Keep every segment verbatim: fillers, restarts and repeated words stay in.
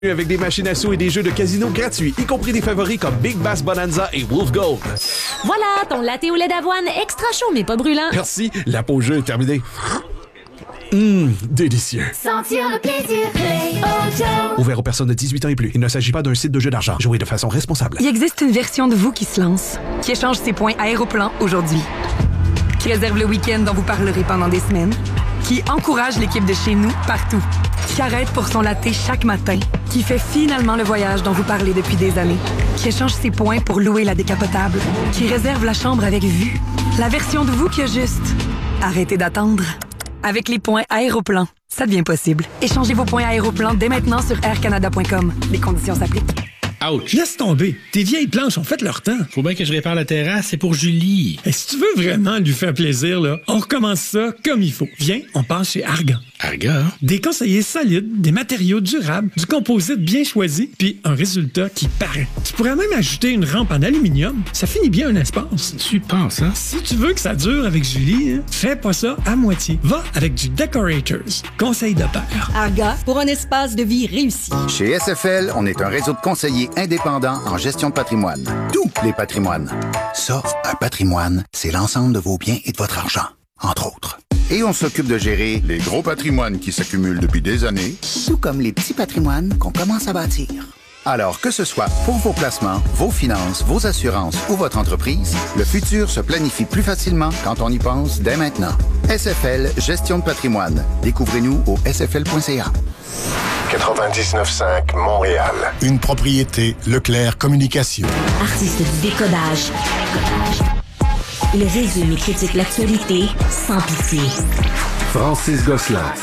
Avec des machines à sous et des jeux de casino gratuits, y compris des favoris comme Big Bass Bonanza et Wolf Gold. Voilà, ton latte au lait d'avoine extra chaud mais pas brûlant. Merci, la pause jeu est terminée. Hum, délicieux. Sentir le plaisir, Play Auto. Ouvert aux personnes de dix-huit ans et plus. Il ne s'agit pas d'un site de jeu d'argent. Jouez de façon responsable. Il existe une version de vous qui se lance, qui échange ses points Aéroplan aujourd'hui, qui réserve le week-end dont vous parlerez pendant des semaines, qui encourage l'équipe de chez nous partout, qui arrête pour son latte chaque matin, qui fait finalement le voyage dont vous parlez depuis des années, qui échange ses points pour louer la décapotable, qui réserve la chambre avec vue. La version de vous qui a juste arrêtez d'attendre. Avec les points Aéroplan, ça devient possible. Échangez vos points Aéroplan dès maintenant sur air canada point com. Les conditions s'appliquent. Ouch! Laisse tomber. Tes vieilles planches ont fait leur temps. Faut bien que je répare la terrasse, c'est pour Julie. Et si tu veux vraiment lui faire plaisir, là, on recommence ça comme il faut. Viens, on passe chez Argan. Argan? Des conseillers solides, des matériaux durables, du composite bien choisi, puis un résultat qui paraît. Tu pourrais même ajouter une rampe en aluminium. Ça finit bien un espace. Tu penses, hein? Si tu veux que ça dure avec Julie, hein, fais pas ça à moitié. Va avec du Decorators. Conseil de père. Argan, pour un espace de vie réussi. Chez S F L, on est un réseau de conseillers indépendants en gestion de patrimoine. Tous les patrimoines. Ça, un patrimoine, c'est l'ensemble de vos biens et de votre argent, entre autres. Et on s'occupe de gérer les gros patrimoines qui s'accumulent depuis des années, tout comme les petits patrimoines qu'on commence à bâtir. Alors, que ce soit pour vos placements, vos finances, vos assurances ou votre entreprise, le futur se planifie plus facilement quand on y pense dès maintenant. S F L, gestion de patrimoine. Découvrez-nous au s f l point c a. quatre-vingt-dix-neuf cinq Montréal. Une propriété Leclerc Communication. Artiste du décodage. Il résume et critique l'actualité sans pitié. Francis Gosselin.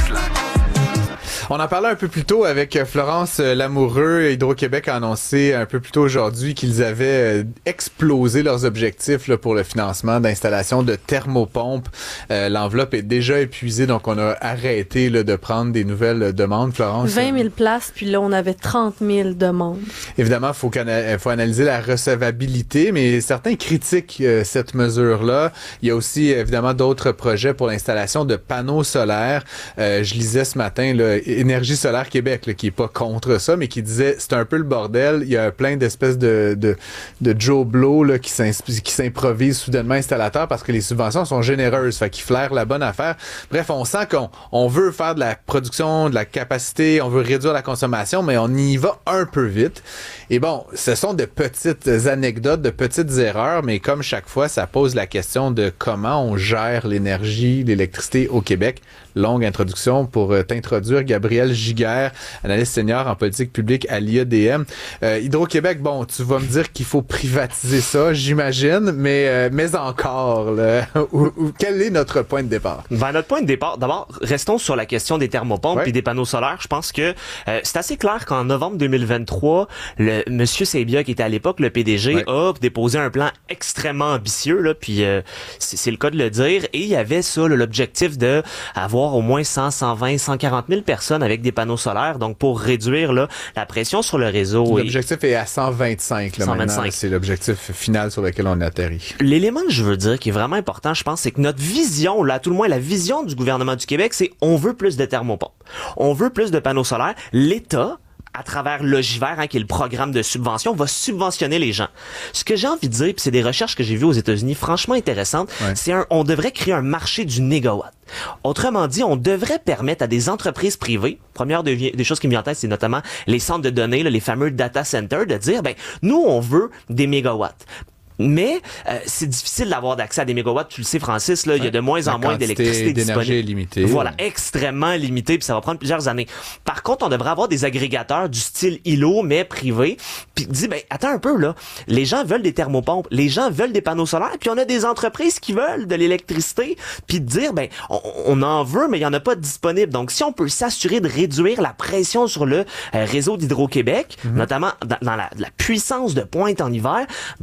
On en parlait un peu plus tôt avec Florence Lamoureux. Hydro-Québec a annoncé un peu plus tôt aujourd'hui qu'ils avaient explosé leurs objectifs là, pour le financement d'installation de thermopompes. Euh, l'enveloppe est déjà épuisée, donc on a arrêté là, de prendre des nouvelles demandes. Florence? vingt mille places, puis là, on avait trente mille demandes. Évidemment, il faut, faut analyser la recevabilité, mais certains critiquent euh, cette mesure-là. Il y a aussi, évidemment, d'autres projets pour l'installation de panneaux solaires. Euh, je lisais ce matin, là, Énergie solaire Québec, là, qui est pas contre ça, mais qui disait c'est un peu le bordel. Il y a plein d'espèces de, de, de Joe Blow là, qui, qui s'improvisent soudainement installateurs parce que les subventions sont généreuses, fait qu'ils flairent la bonne affaire. Bref, on sent qu'on on veut faire de la production, de la capacité, on veut réduire la consommation, mais on y va un peu vite. Et bon, ce sont de petites anecdotes, de petites erreurs, mais comme chaque fois, ça pose la question de comment on gère l'énergie, l'électricité au Québec. Longue introduction pour euh, t'introduire, Gabriel Giguère, analyste senior en politique publique à l'I A D M. Euh, Hydro-Québec, bon, tu vas me dire qu'il faut privatiser ça, j'imagine, mais euh, mais encore, là, où, où, quel est notre point de départ? Ben, notre point de départ, d'abord, restons sur la question des thermopompes et ouais. des panneaux solaires. Je pense que euh, c'est assez clair qu'en novembre deux mille vingt-trois, le monsieur Sabia, qui était à l'époque le P D G, ouais. a déposé un plan extrêmement ambitieux, là, puis euh, c'est, c'est le cas de le dire, et il y avait ça, là, l'objectif de avoir au moins cent, cent vingt, cent quarante mille personnes avec des panneaux solaires, donc pour réduire là, la pression sur le réseau. L'objectif est à cent vingt-cinq. Là, cent vingt-cinq. C'est l'objectif final sur lequel on atterrit. L'élément que je veux dire, qui est vraiment important, je pense, c'est que notre vision, là, tout le moins la vision du gouvernement du Québec, c'est on veut plus de thermopompes. On veut plus de panneaux solaires. L'État, à travers Logivert, hein, qui est le programme de subvention, va subventionner les gens. Ce que j'ai envie de dire, puis c'est des recherches que j'ai vues aux États-Unis, franchement intéressantes, ouais. c'est un, on devrait créer un marché du négawatt. Autrement dit, on devrait permettre à des entreprises privées, première de, des choses qui me viennent en tête, c'est notamment les centres de données, là, les fameux data centers, de dire, ben, nous, on veut des mégawatts. Mais euh, c'est difficile d'avoir d'accès à des mégawatts. Tu le sais, Francis, là, il ouais, y a de moins en moins d'électricité disponible. Est limitée. Voilà, extrêmement limitée, puis ça va prendre plusieurs années. Par contre, on devrait avoir des agrégateurs du style I L O, mais privés, puis dit, ben attends un peu, là, les gens veulent des thermopompes, les gens veulent des panneaux solaires, puis on a des entreprises qui veulent de l'électricité, puis de dire, ben on, on en veut, mais il y en a pas de disponible. Donc, si on peut s'assurer de réduire la pression sur le euh, réseau d'Hydro-Québec, mm-hmm. notamment dans, dans la, la puissance de pointe en hiver,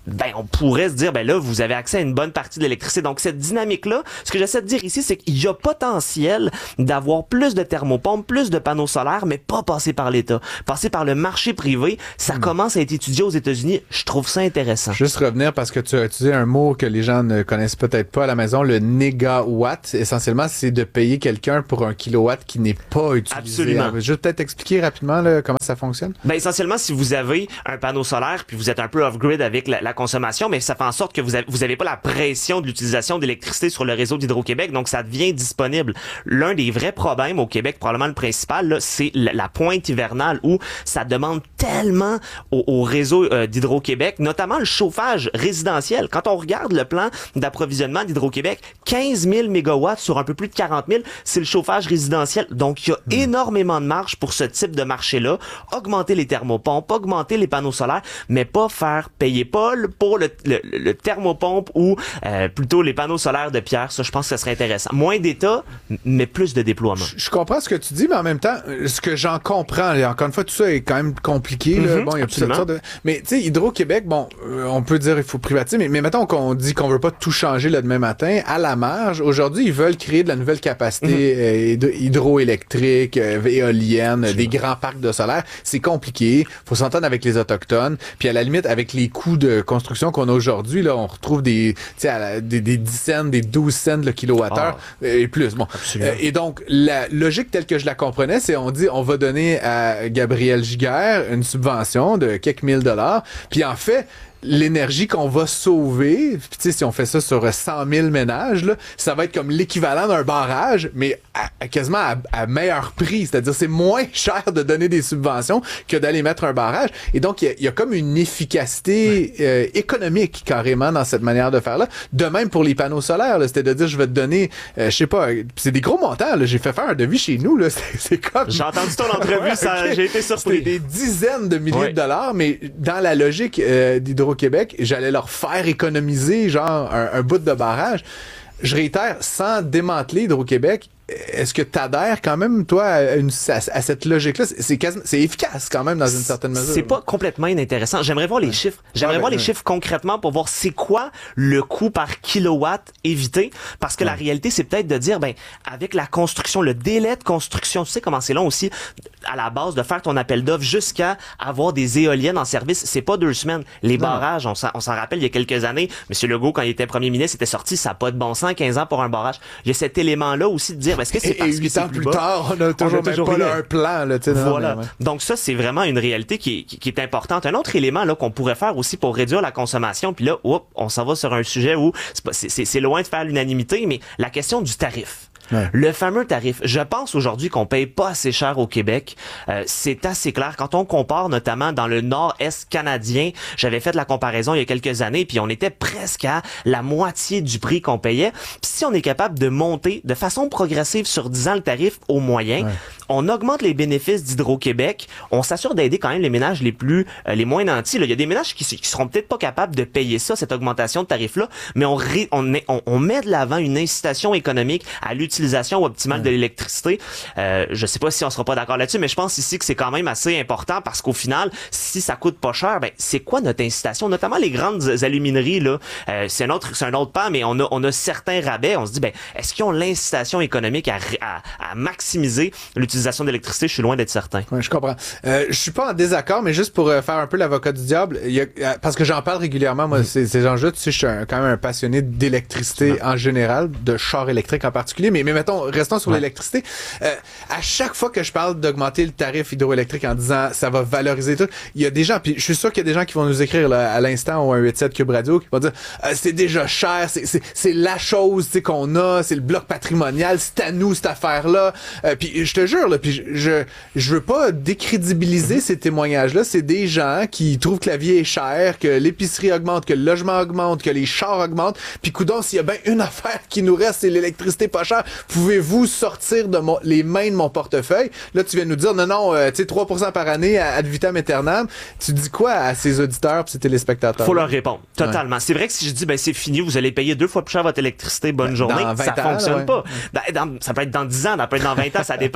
ben on pourrait se dire, ben là, vous avez accès à une bonne partie de l'électricité. Donc, cette dynamique-là, ce que j'essaie de dire ici, c'est qu'il y a potentiel d'avoir plus de thermopompes, plus de panneaux solaires, mais pas passer par l'État. Passer par le marché privé, ça mmh. commence à être étudié aux États-Unis. Je trouve ça intéressant. Juste revenir, parce que tu as utilisé un mot que les gens ne connaissent peut-être pas à la maison, le négawatt. Essentiellement, c'est de payer quelqu'un pour un kilowatt qui n'est pas utilisé. Absolument. Juste peut-être expliquer rapidement là, comment ça fonctionne? Ben, essentiellement, si vous avez un panneau solaire, puis vous êtes un peu off-grid avec la, la consommation, mais ça fait en sorte que vous avez, vous avez pas la pression de l'utilisation d'électricité sur le réseau d'Hydro-Québec, donc ça devient disponible. L'un des vrais problèmes au Québec, probablement le principal, là, c'est la, la pointe hivernale où ça demande tellement au, au réseau euh, d'Hydro-Québec, notamment le chauffage résidentiel. Quand on regarde le plan d'approvisionnement d'Hydro-Québec, quinze mille mégawatts sur un peu plus de quarante mille, c'est le chauffage résidentiel. Donc, il y a mmh. énormément de marge pour ce type de marché-là. Augmenter les thermopompes, augmenter les panneaux solaires, mais pas faire payer pas pour le, le, le thermopompe ou euh, plutôt les panneaux solaires de pierre. Ça, je pense que ça serait intéressant. Moins d'État, mais plus de déploiement. Je, je comprends ce que tu dis, mais en même temps, ce que j'en comprends, et encore une fois, tout ça est quand même compliqué. Là. Mm-hmm, bon, il y a plusieurs sortes de... Mais tu sais, Hydro-Québec, bon, euh, on peut dire il faut privatiser, mais, mais mettons qu'on dit qu'on veut pas tout changer le demain matin, à la marge, aujourd'hui, ils veulent créer de la nouvelle capacité mm-hmm. euh, hydroélectrique, euh, éolienne, Absolument. Des grands parcs de solaire. C'est compliqué. Faut s'entendre avec les Autochtones. Puis à la limite, avec les coûts de construction qu'on a aujourd'hui, là, on retrouve des, des, des dix cents, des douze cents le kilowattheure oh. et plus. Bon. Euh, et donc, la logique telle que je la comprenais, c'est on dit on va donner à Gabriel Giguère une subvention de quelques mille dollars. Puis en fait, l'énergie qu'on va sauver, tu sais, si on fait ça sur cent mille ménages, là, ça va être comme l'équivalent d'un barrage, mais à, à quasiment à, à meilleur prix. C'est-à-dire, c'est moins cher de donner des subventions que d'aller mettre un barrage. Et donc, il y, y a comme une efficacité ouais. euh, économique carrément dans cette manière de faire-là. De même pour les panneaux solaires, là, c'était de dire, je vais te donner, euh, je sais pas, c'est des gros montants. Là, j'ai fait faire un devis chez nous. Là, c'est, c'est comme... J'ai entendu ton entrevue, ouais, ça, okay. j'ai été surpris. C'était des dizaines de milliers ouais. de dollars, mais dans la logique euh, d'Hydro Québec, j'allais leur faire économiser genre un, un bout de barrage. Je réitère, sans démanteler Hydro-Québec, est-ce que tu adhères quand même, toi, à, une, à, à cette logique-là? C'est, c'est, quasi, c'est efficace quand même dans une certaine mesure. C'est pas complètement inintéressant. J'aimerais voir les ouais. chiffres. J'aimerais ouais, voir ouais. les chiffres concrètement pour voir c'est quoi le coût par kilowatt évité. Parce que ouais. la réalité, c'est peut-être de dire, ben, avec la construction, le délai de construction, tu sais comment c'est long aussi, à la base, de faire ton appel d'offres jusqu'à avoir des éoliennes en service, c'est pas deux semaines. Les non. barrages, on s'en, on s'en rappelle, il y a quelques années, M. Legault, quand il était premier ministre, c'était sorti, ça n'a pas de bon sens, quinze ans pour un barrage. Il y a cet élément-là aussi de dire, est-ce que c'est parce et huit que c'est ans plus plus bas? tard, on a toujours, on a toujours même pas un plan. Là, voilà. Non, mais, ouais. Donc ça, c'est vraiment une réalité qui est, qui, qui est importante. Un autre élément là qu'on pourrait faire aussi pour réduire la consommation, puis là, oups, on s'en va sur un sujet où c'est, pas, c'est, c'est, c'est loin de faire l'unanimité, mais la question du tarif. Ouais. Le fameux tarif. Je pense aujourd'hui qu'on paye pas assez cher au Québec. Euh, c'est assez clair. Quand on compare notamment dans le nord-est canadien, j'avais fait la comparaison il y a quelques années, puis on était presque à la moitié du prix qu'on payait. Puis si on est capable de monter de façon progressive sur dix ans le tarif au moyen, ouais. on augmente les bénéfices d'Hydro-Québec, on s'assure d'aider quand même les ménages les plus, euh, les moins nantis. Là. Il y a des ménages qui, qui seront peut-être pas capables de payer ça, cette augmentation de tarif-là, mais on, ré, on, on, on met de l'avant une incitation économique à l'utilisation optimale ouais. de l'électricité. Euh, je sais pas si on sera pas d'accord là-dessus, mais je pense ici que c'est quand même assez important parce qu'au final, si ça coûte pas cher, ben c'est quoi notre incitation? Notamment les grandes alumineries, là, euh, c'est un autre, c'est un autre pan, mais on a, on a certains rabais. On se dit, ben, est-ce qu'ils ont l'incitation économique à, à, à maximiser l'utilisation d'électricité? Je suis loin d'être certain. Ouais, je comprends. Euh, je suis pas en désaccord, mais juste pour euh, faire un peu l'avocat du diable, il y a, euh, parce que j'en parle régulièrement, moi, mmh. ces, ces enjeux, tu sais, je suis un, quand même un passionné d'électricité mmh. en général, de chars électriques en particulier, mais, mais mettons, restons sur ouais. l'électricité. Euh, à chaque fois que je parle d'augmenter le tarif hydroélectrique en disant ça va valoriser tout, il y a des gens, puis je suis sûr qu'il y a des gens qui vont nous écrire là, à l'instant au un huit sept Cube Radio qui vont dire euh, c'est déjà cher, c'est, c'est, c'est la chose qu'on a, c'est le bloc patrimonial, c'est à nous cette affaire-là. Euh, puis je te jure, là, puis je, je veux pas décrédibiliser mm-hmm. ces témoignages-là. C'est des gens qui trouvent que la vie est chère, que l'épicerie augmente, que le logement augmente, que les chars augmentent. Puis coudonc, s'il y a bien une affaire qui nous reste, c'est l'électricité pas chère. Pouvez-vous sortir de mon, les mains de mon portefeuille? Là, tu viens de nous dire, non, non, euh, tu sais, trois pour cent par année ad vitam aeternam. Tu dis quoi à ces auditeurs et ces téléspectateurs? Faut leur répondre. Totalement. Ouais. C'est vrai que si je dis, ben, c'est fini, vous allez payer deux fois plus cher votre électricité, bonne journée, ça fonctionne ouais. pas. Dans, dans, ça peut être dans dix ans, ça peut être dans vingt ans, ça dépend. Je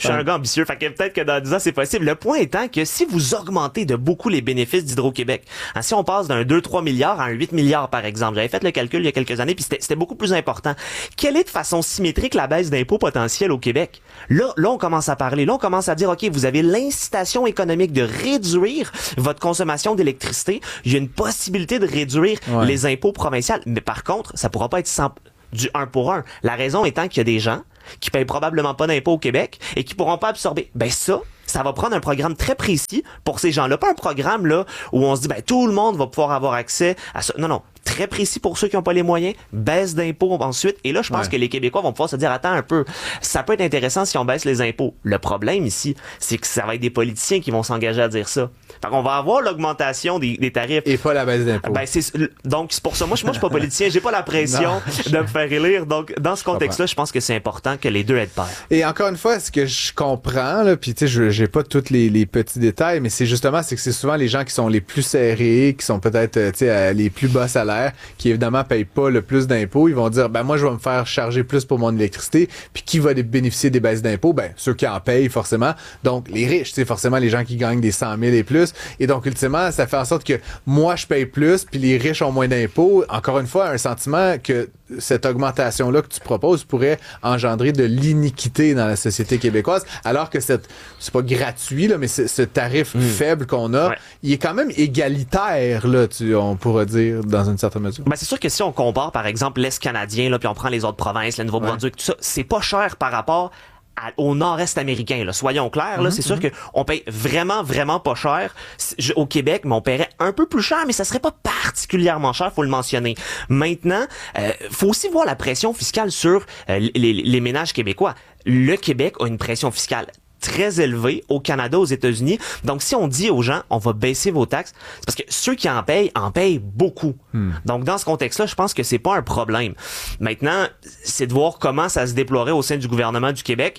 Je suis un gars ambitieux, fait que peut-être que dans dix ans, c'est possible. Le point étant que si vous augmentez de beaucoup les bénéfices d'Hydro-Québec, hein, si on passe d'un deux à trois milliards à un huit milliards, par exemple, j'avais fait le calcul il y a quelques années, puis c'était, c'était beaucoup plus important. Quelle est de façon symétrique la baisse d'impôts potentielle au Québec? Là, là, on commence à parler. Là, on commence à dire, OK, vous avez l'incitation économique de réduire votre consommation d'électricité. Il y a une possibilité de réduire ouais. les impôts provinciaux. Mais par contre, ça pourra pas être sans, du un pour un. La raison étant qu'il y a des gens qui payent probablement pas d'impôts au Québec et qui pourront pas absorber. Ben ça, ça va prendre un programme très précis pour ces gens-là. Pas un programme là où on se dit, ben tout le monde va pouvoir avoir accès à ça. Non, non. Très précis pour ceux qui n'ont pas les moyens, baisse d'impôts ensuite. Et là, je pense ouais. que les Québécois vont pouvoir se dire, attends un peu, ça peut être intéressant si on baisse les impôts. Le problème ici, c'est que ça va être des politiciens qui vont s'engager à dire ça. Fait qu'on va avoir l'augmentation des, des tarifs. Et pas la baisse d'impôts. Ben, c'est, donc, c'est pour ça. Moi, je, moi, je suis pas politicien, j'ai pas la pression de me faire élire. Donc, dans ce contexte-là, je pense que c'est important que les deux aient de pair. Et encore une fois, ce que je comprends, là, puis tu sais, je, j'ai pas tous les, les petits détails, mais c'est justement, c'est que c'est souvent les gens qui sont les plus serrés, qui sont peut-être, tu sais, les plus bas salaires, qui évidemment payent pas le plus d'impôts. Ils vont dire, ben moi, je vais me faire charger plus pour mon électricité. Puis qui va bénéficier des baisses d'impôts? Ben, ceux qui en payent, forcément. Donc, les riches, tu sais, forcément, les gens qui gagnent des cent mille et plus. Et donc, ultimement, ça fait en sorte que moi, je paye plus, puis les riches ont moins d'impôts. Encore une fois, un sentiment que cette augmentation-là que tu proposes pourrait engendrer de l'iniquité dans la société québécoise, alors que cette, c'est pas gratuit, là, mais ce, ce tarif mmh. faible qu'on a, ouais. il est quand même égalitaire, là, tu, on pourrait dire, dans une certaine mesure. Ben, c'est sûr que si on compare, par exemple, l'Est canadien, là, puis on prend les autres provinces, le Nouveau-Brunswick, ouais. tout ça, c'est pas cher par rapport à, au nord-est américain, là. Soyons clairs, là, mm-hmm. c'est sûr que on paye vraiment, vraiment pas cher au Québec, mais on paierait un peu plus cher, mais ça serait pas particulièrement cher, faut le mentionner. Maintenant, euh, faut aussi voir la pression fiscale sur euh, les, les ménages québécois. Le Québec a une pression fiscale très élevé au Canada, aux États-Unis. Donc, si on dit aux gens, on va baisser vos taxes, c'est parce que ceux qui en payent, en payent beaucoup. Hmm. Donc, dans ce contexte-là, je pense que c'est pas un problème. Maintenant, c'est de voir comment ça se déploierait au sein du gouvernement du Québec.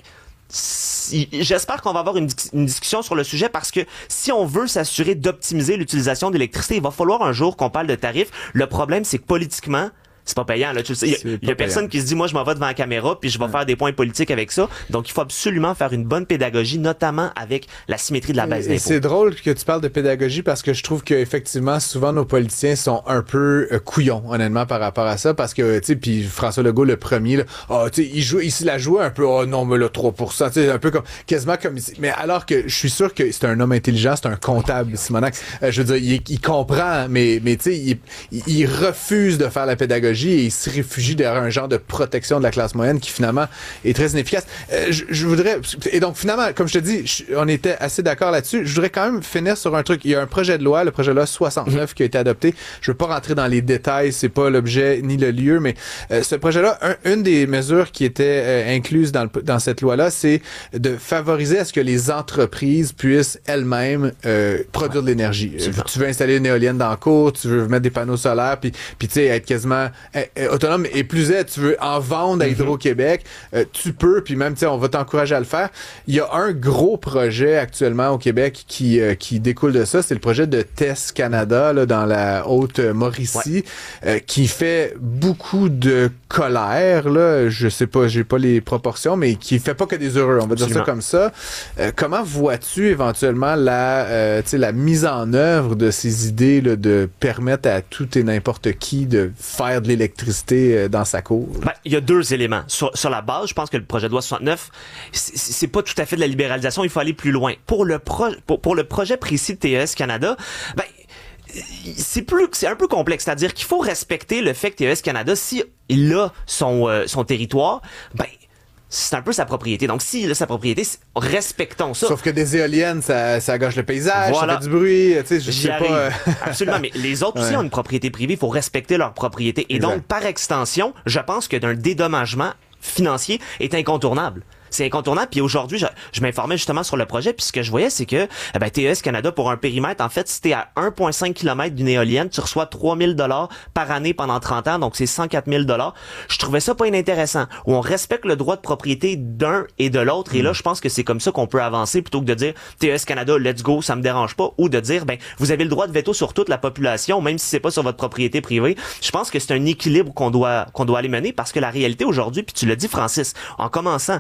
Si, j'espère qu'on va avoir une, une discussion sur le sujet parce que si on veut s'assurer d'optimiser l'utilisation d'électricité, il va falloir un jour qu'on parle de tarifs. Le problème, c'est que politiquement, c'est pas payant, là. Tu sais, il y a, y a personne qui se dit, moi, je m'en vais devant la caméra puis je vais ouais. faire des points politiques avec ça. Donc, il faut absolument faire une bonne pédagogie, notamment avec la symétrie de la baisse d'impôts. C'est drôle que tu parles de pédagogie parce que je trouve qu'effectivement, souvent, nos politiciens sont un peu euh, couillons, honnêtement, par rapport à ça. Parce que, tu sais, puis François Legault, le premier, là, oh, tu sais, il joue, il se la jouait un peu, oh non, mais là, trois pour cent, tu sais, un peu comme, quasiment comme, mais alors que je suis sûr que c'est un homme intelligent, c'est un comptable, Simonac. Euh, je veux dire, il, il comprend, mais, mais tu sais, il, il, il refuse de faire la pédagogie et il se réfugie derrière un genre de protection de la classe moyenne qui finalement est très inefficace. Euh, je, je voudrais, et donc finalement, comme je te dis, je, on était assez d'accord là-dessus. Je voudrais quand même finir sur un truc. Il y a un projet de loi, le projet de loi soixante-neuf qui a été adopté. Je veux pas rentrer dans les détails, c'est pas l'objet ni le lieu, mais euh, ce projet-là, un, une des mesures qui était euh, incluse dans, le, dans cette loi-là, c'est de favoriser à ce que les entreprises puissent elles-mêmes euh, produire de l'énergie. Euh, tu veux installer une éolienne dans la cour, tu veux mettre des panneaux solaires, puis puis tu sais être quasiment euh, autonome, et plus est, tu veux en vendre à Hydro-Québec, euh, tu peux, puis même, tu sais, on va t'encourager à le faire. Il y a un gros projet actuellement au Québec qui euh, qui découle de ça, c'est le projet de T E S Canada, là, dans la Haute-Mauricie, ouais. euh, qui fait beaucoup de colère, là, je sais pas, j'ai pas les proportions, mais qui fait pas que des heureux, on va Absolument. dire ça comme ça. Euh, comment vois-tu éventuellement la, euh, tu sais, la mise en œuvre de ces idées, là, de permettre à tout et n'importe qui de faire de l'électricité dans sa cour? Ben, il y a deux éléments. Sur, sur la base, je pense que le projet de loi soixante-neuf, c'est, c'est pas tout à fait de la libéralisation, il faut aller plus loin. Pour le, pro, pour, pour le projet précis de T E S Canada, ben, c'est plus, c'est un peu complexe. C'est-à-dire qu'il faut respecter le fait que T E S Canada, si il a son, euh, son territoire, ben, c'est un peu sa propriété. Donc, s'il a sa propriété, respectons ça. Sauf que des éoliennes, ça, ça gâche le paysage, voilà. Ça fait du bruit, tu sais, je J'y sais arrive. pas. Absolument, mais les autres aussi ouais. ont une propriété privée, il faut respecter leur propriété. Et exact. Donc, par extension, je pense que d'un dédommagement financier est incontournable. C'est incontournable. Puis aujourd'hui, je, je m'informais justement sur le projet. Puis ce que je voyais, c'est que eh ben, T E S Canada, pour un périmètre, en fait, si t'es à un virgule cinq kilomètres d'une éolienne, tu reçois trois mille dollars par année pendant trente ans. Donc, c'est cent quatre mille dollars. Je trouvais ça pas inintéressant. Où on respecte le droit de propriété d'un et de l'autre. Et là, je pense que c'est comme ça qu'on peut avancer plutôt que de dire T E S Canada, let's go, ça me dérange pas. Ou de dire, ben, vous avez le droit de veto sur toute la population, même si c'est pas sur votre propriété privée. Je pense que c'est un équilibre qu'on doit, qu'on doit aller mener parce que la réalité aujourd'hui, puis tu l'as dit, Francis, en commençant, euh,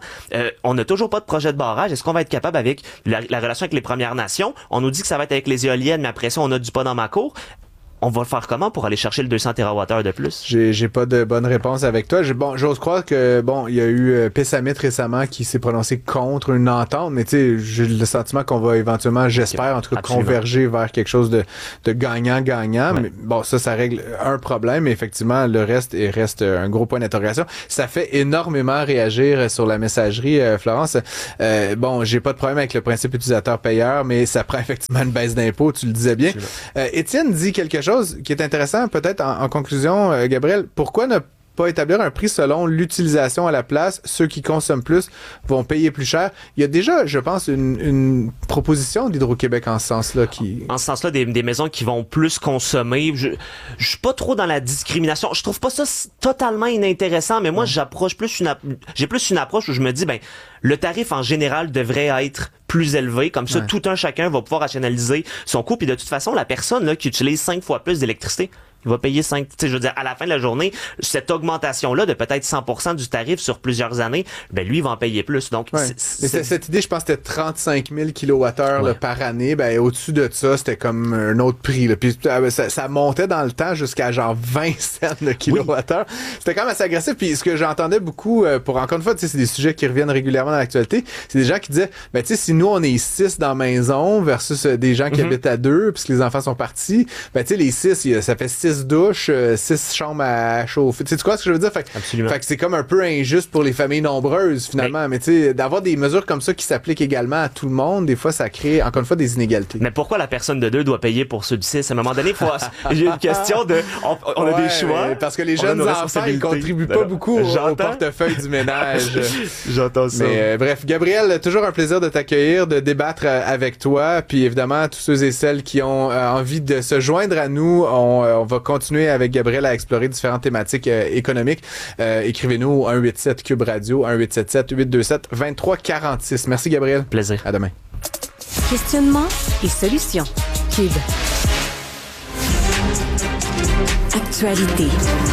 ne, on n'a toujours pas de projet de barrage. Est-ce qu'on va être capable avec la, la relation avec les Premières Nations? On nous dit que ça va être avec les éoliennes, mais après ça, on a du pas dans ma cour. On va le faire comment pour aller chercher le deux cents térawattheures de plus? J'ai, j'ai pas de bonne réponse avec toi. J'ai, bon, j'ose croire que, bon, il y a eu euh, Pessamit récemment qui s'est prononcé contre une entente, mais tu sais, j'ai le sentiment qu'on va éventuellement, j'espère, en tout cas, Absolument. converger vers quelque chose de, de gagnant-gagnant. Ouais. Mais bon, ça, ça règle un problème, mais effectivement, le reste, il reste un gros point d'interrogation. Ça fait énormément réagir sur la messagerie, euh, Florence. Euh, bon, j'ai pas de problème avec le principe utilisateur-payeur, mais ça prend effectivement une baisse d'impôts, tu le disais bien. Euh, Étienne dit quelque chose chose qui est intéressant, peut-être en, en conclusion, euh, Gabriel, pourquoi ne pas établir un prix selon l'utilisation à la place? Ceux qui consomment plus vont payer plus cher. Il y a déjà, je pense, une, une proposition d'Hydro-Québec en ce sens-là. Qui... En ce sens-là, des, des maisons qui vont plus consommer. Je, je suis pas trop dans la discrimination. Je trouve pas ça totalement inintéressant, mais moi, ouais. j'approche plus une, j'ai plus une approche où je me dis, ben, le tarif en général devrait être plus élevé. Comme ça, ouais. tout un chacun va pouvoir rationaliser son coût. Puis de toute façon, la personne là, qui utilise cinq fois plus d'électricité, il va payer cinq, tu sais, je veux dire, à la fin de la journée, cette augmentation-là de peut-être cent pour cent du tarif sur plusieurs années, ben lui, il va en payer plus. Donc, ouais. c'est, c'est... Mais cette idée, je pense que c'était trente-cinq mille kilowattheures ouais. là, par année. Ben, au-dessus de ça, c'était comme un autre prix. Là. Puis ça, ça montait dans le temps jusqu'à genre vingt cents le kilowattheure. Oui. C'était quand même assez agressif. Puis ce que j'entendais beaucoup, pour encore une fois, tu sais, c'est des sujets qui reviennent régulièrement dans l'actualité, c'est des gens qui disaient, ben tu sais, si nous, on est six dans la maison versus des gens qui mm-hmm. habitent à deux, puisque les enfants sont partis, ben tu sais, les six, ça fait six douches, six chambres à chauffer. Tu sais quoi ce que je veux dire? Fait, Absolument. Fait que c'est comme un peu injuste pour les familles nombreuses, finalement. Mais, mais tu sais, d'avoir des mesures comme ça qui s'appliquent également à tout le monde, des fois, ça crée, encore une fois, des inégalités. Mais pourquoi la personne de deux doit payer pour ceux du six? À un moment donné, faut, il y a une question de, on, on a ouais, des choix. Parce que les jeunes enfants, ils contribuent pas beaucoup au, au portefeuille du ménage. J'entends ça. Mais euh, bref, Gabriel, toujours un plaisir de t'accueillir, de débattre euh, avec toi. Puis évidemment, tous ceux et celles qui ont euh, envie de se joindre à nous, on, euh, on va continuer avec Gabriel à explorer différentes thématiques euh, économiques. Euh, écrivez-nous au un huit sept Cube Radio, un huit sept sept huit deux sept deux trois quatre six. Merci Gabriel. Plaisir. À demain. Questionnement et solutions. Cube. Actualité.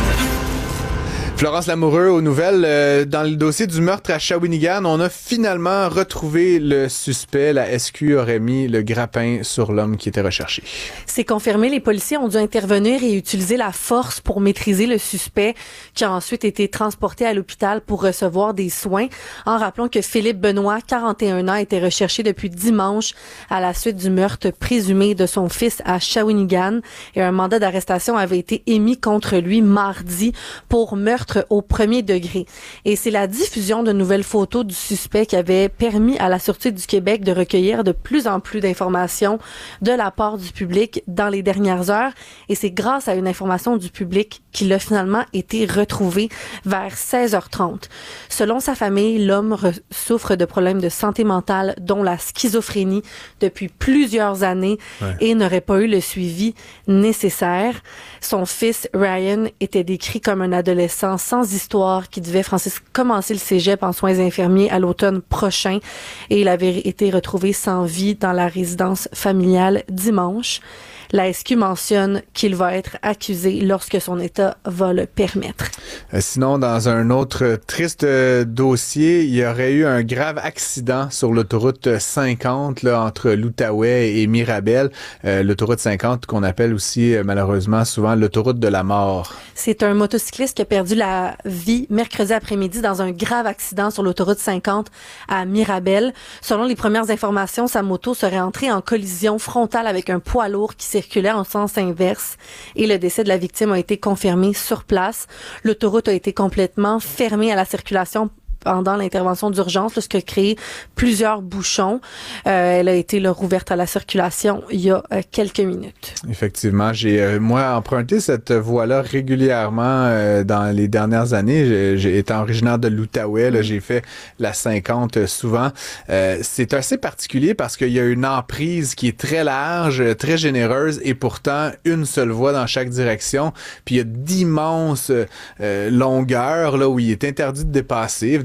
Florence Lamoureux aux nouvelles. Euh, dans le dossier du meurtre à Shawinigan, on a finalement retrouvé le suspect. La S Q aurait mis le grappin sur l'homme qui était recherché. C'est confirmé. Les policiers ont dû intervenir et utiliser la force pour maîtriser le suspect qui a ensuite été transporté à l'hôpital pour recevoir des soins. En rappelant que Philippe Benoît, quarante et un ans, était recherché depuis dimanche à la suite du meurtre présumé de son fils à Shawinigan. Et un mandat d'arrestation avait été émis contre lui mardi pour meurtre au premier degré. Et c'est la diffusion de nouvelles photos du suspect qui avait permis à la Sûreté du Québec de recueillir de plus en plus d'informations de la part du public dans les dernières heures. Et c'est grâce à une information du public qu'il a finalement été retrouvé vers seize heures trente. Selon sa famille, l'homme re- souffre de problèmes de santé mentale, dont la schizophrénie, depuis plusieurs années ouais. et n'aurait pas eu le suivi nécessaire. Son fils, Ryan, était décrit comme un adolescent sans histoire qui devait, Francis, commencer le cégep en soins infirmiers à l'automne prochain et il avait été retrouvé sans vie dans la résidence familiale dimanche. La S Q mentionne qu'il va être accusé lorsque son état va le permettre. Euh, sinon, dans un autre triste euh, dossier, il y aurait eu un grave accident sur l'autoroute cinquante là, entre l'Outaouais et Mirabel. Euh, l'autoroute cinquante qu'on appelle aussi euh, malheureusement souvent l'autoroute de la mort. C'est un motocycliste qui a perdu la vie mercredi après-midi dans un grave accident sur l'autoroute cinquante à Mirabel. Selon les premières informations, sa moto serait entrée en collision frontale avec un poids lourd qui circulait en sens inverse et le décès de la victime a été confirmé sur place. L'autoroute a été complètement fermée à la circulation pendant l'intervention d'urgence, ce qui a créé plusieurs bouchons. Euh, elle a été là, rouverte à la circulation il y a euh, quelques minutes. Effectivement, j'ai euh, moi emprunté cette voie-là régulièrement euh, dans les dernières années. J'ai, j'ai été originaire de l'Outaouais, là, j'ai fait la cinquante souvent. Euh, c'est assez particulier parce qu'il y a une emprise qui est très large, très généreuse et pourtant une seule voie dans chaque direction. Puis il y a d'immenses euh, longueurs là où il est interdit de dépasser. Évidemment,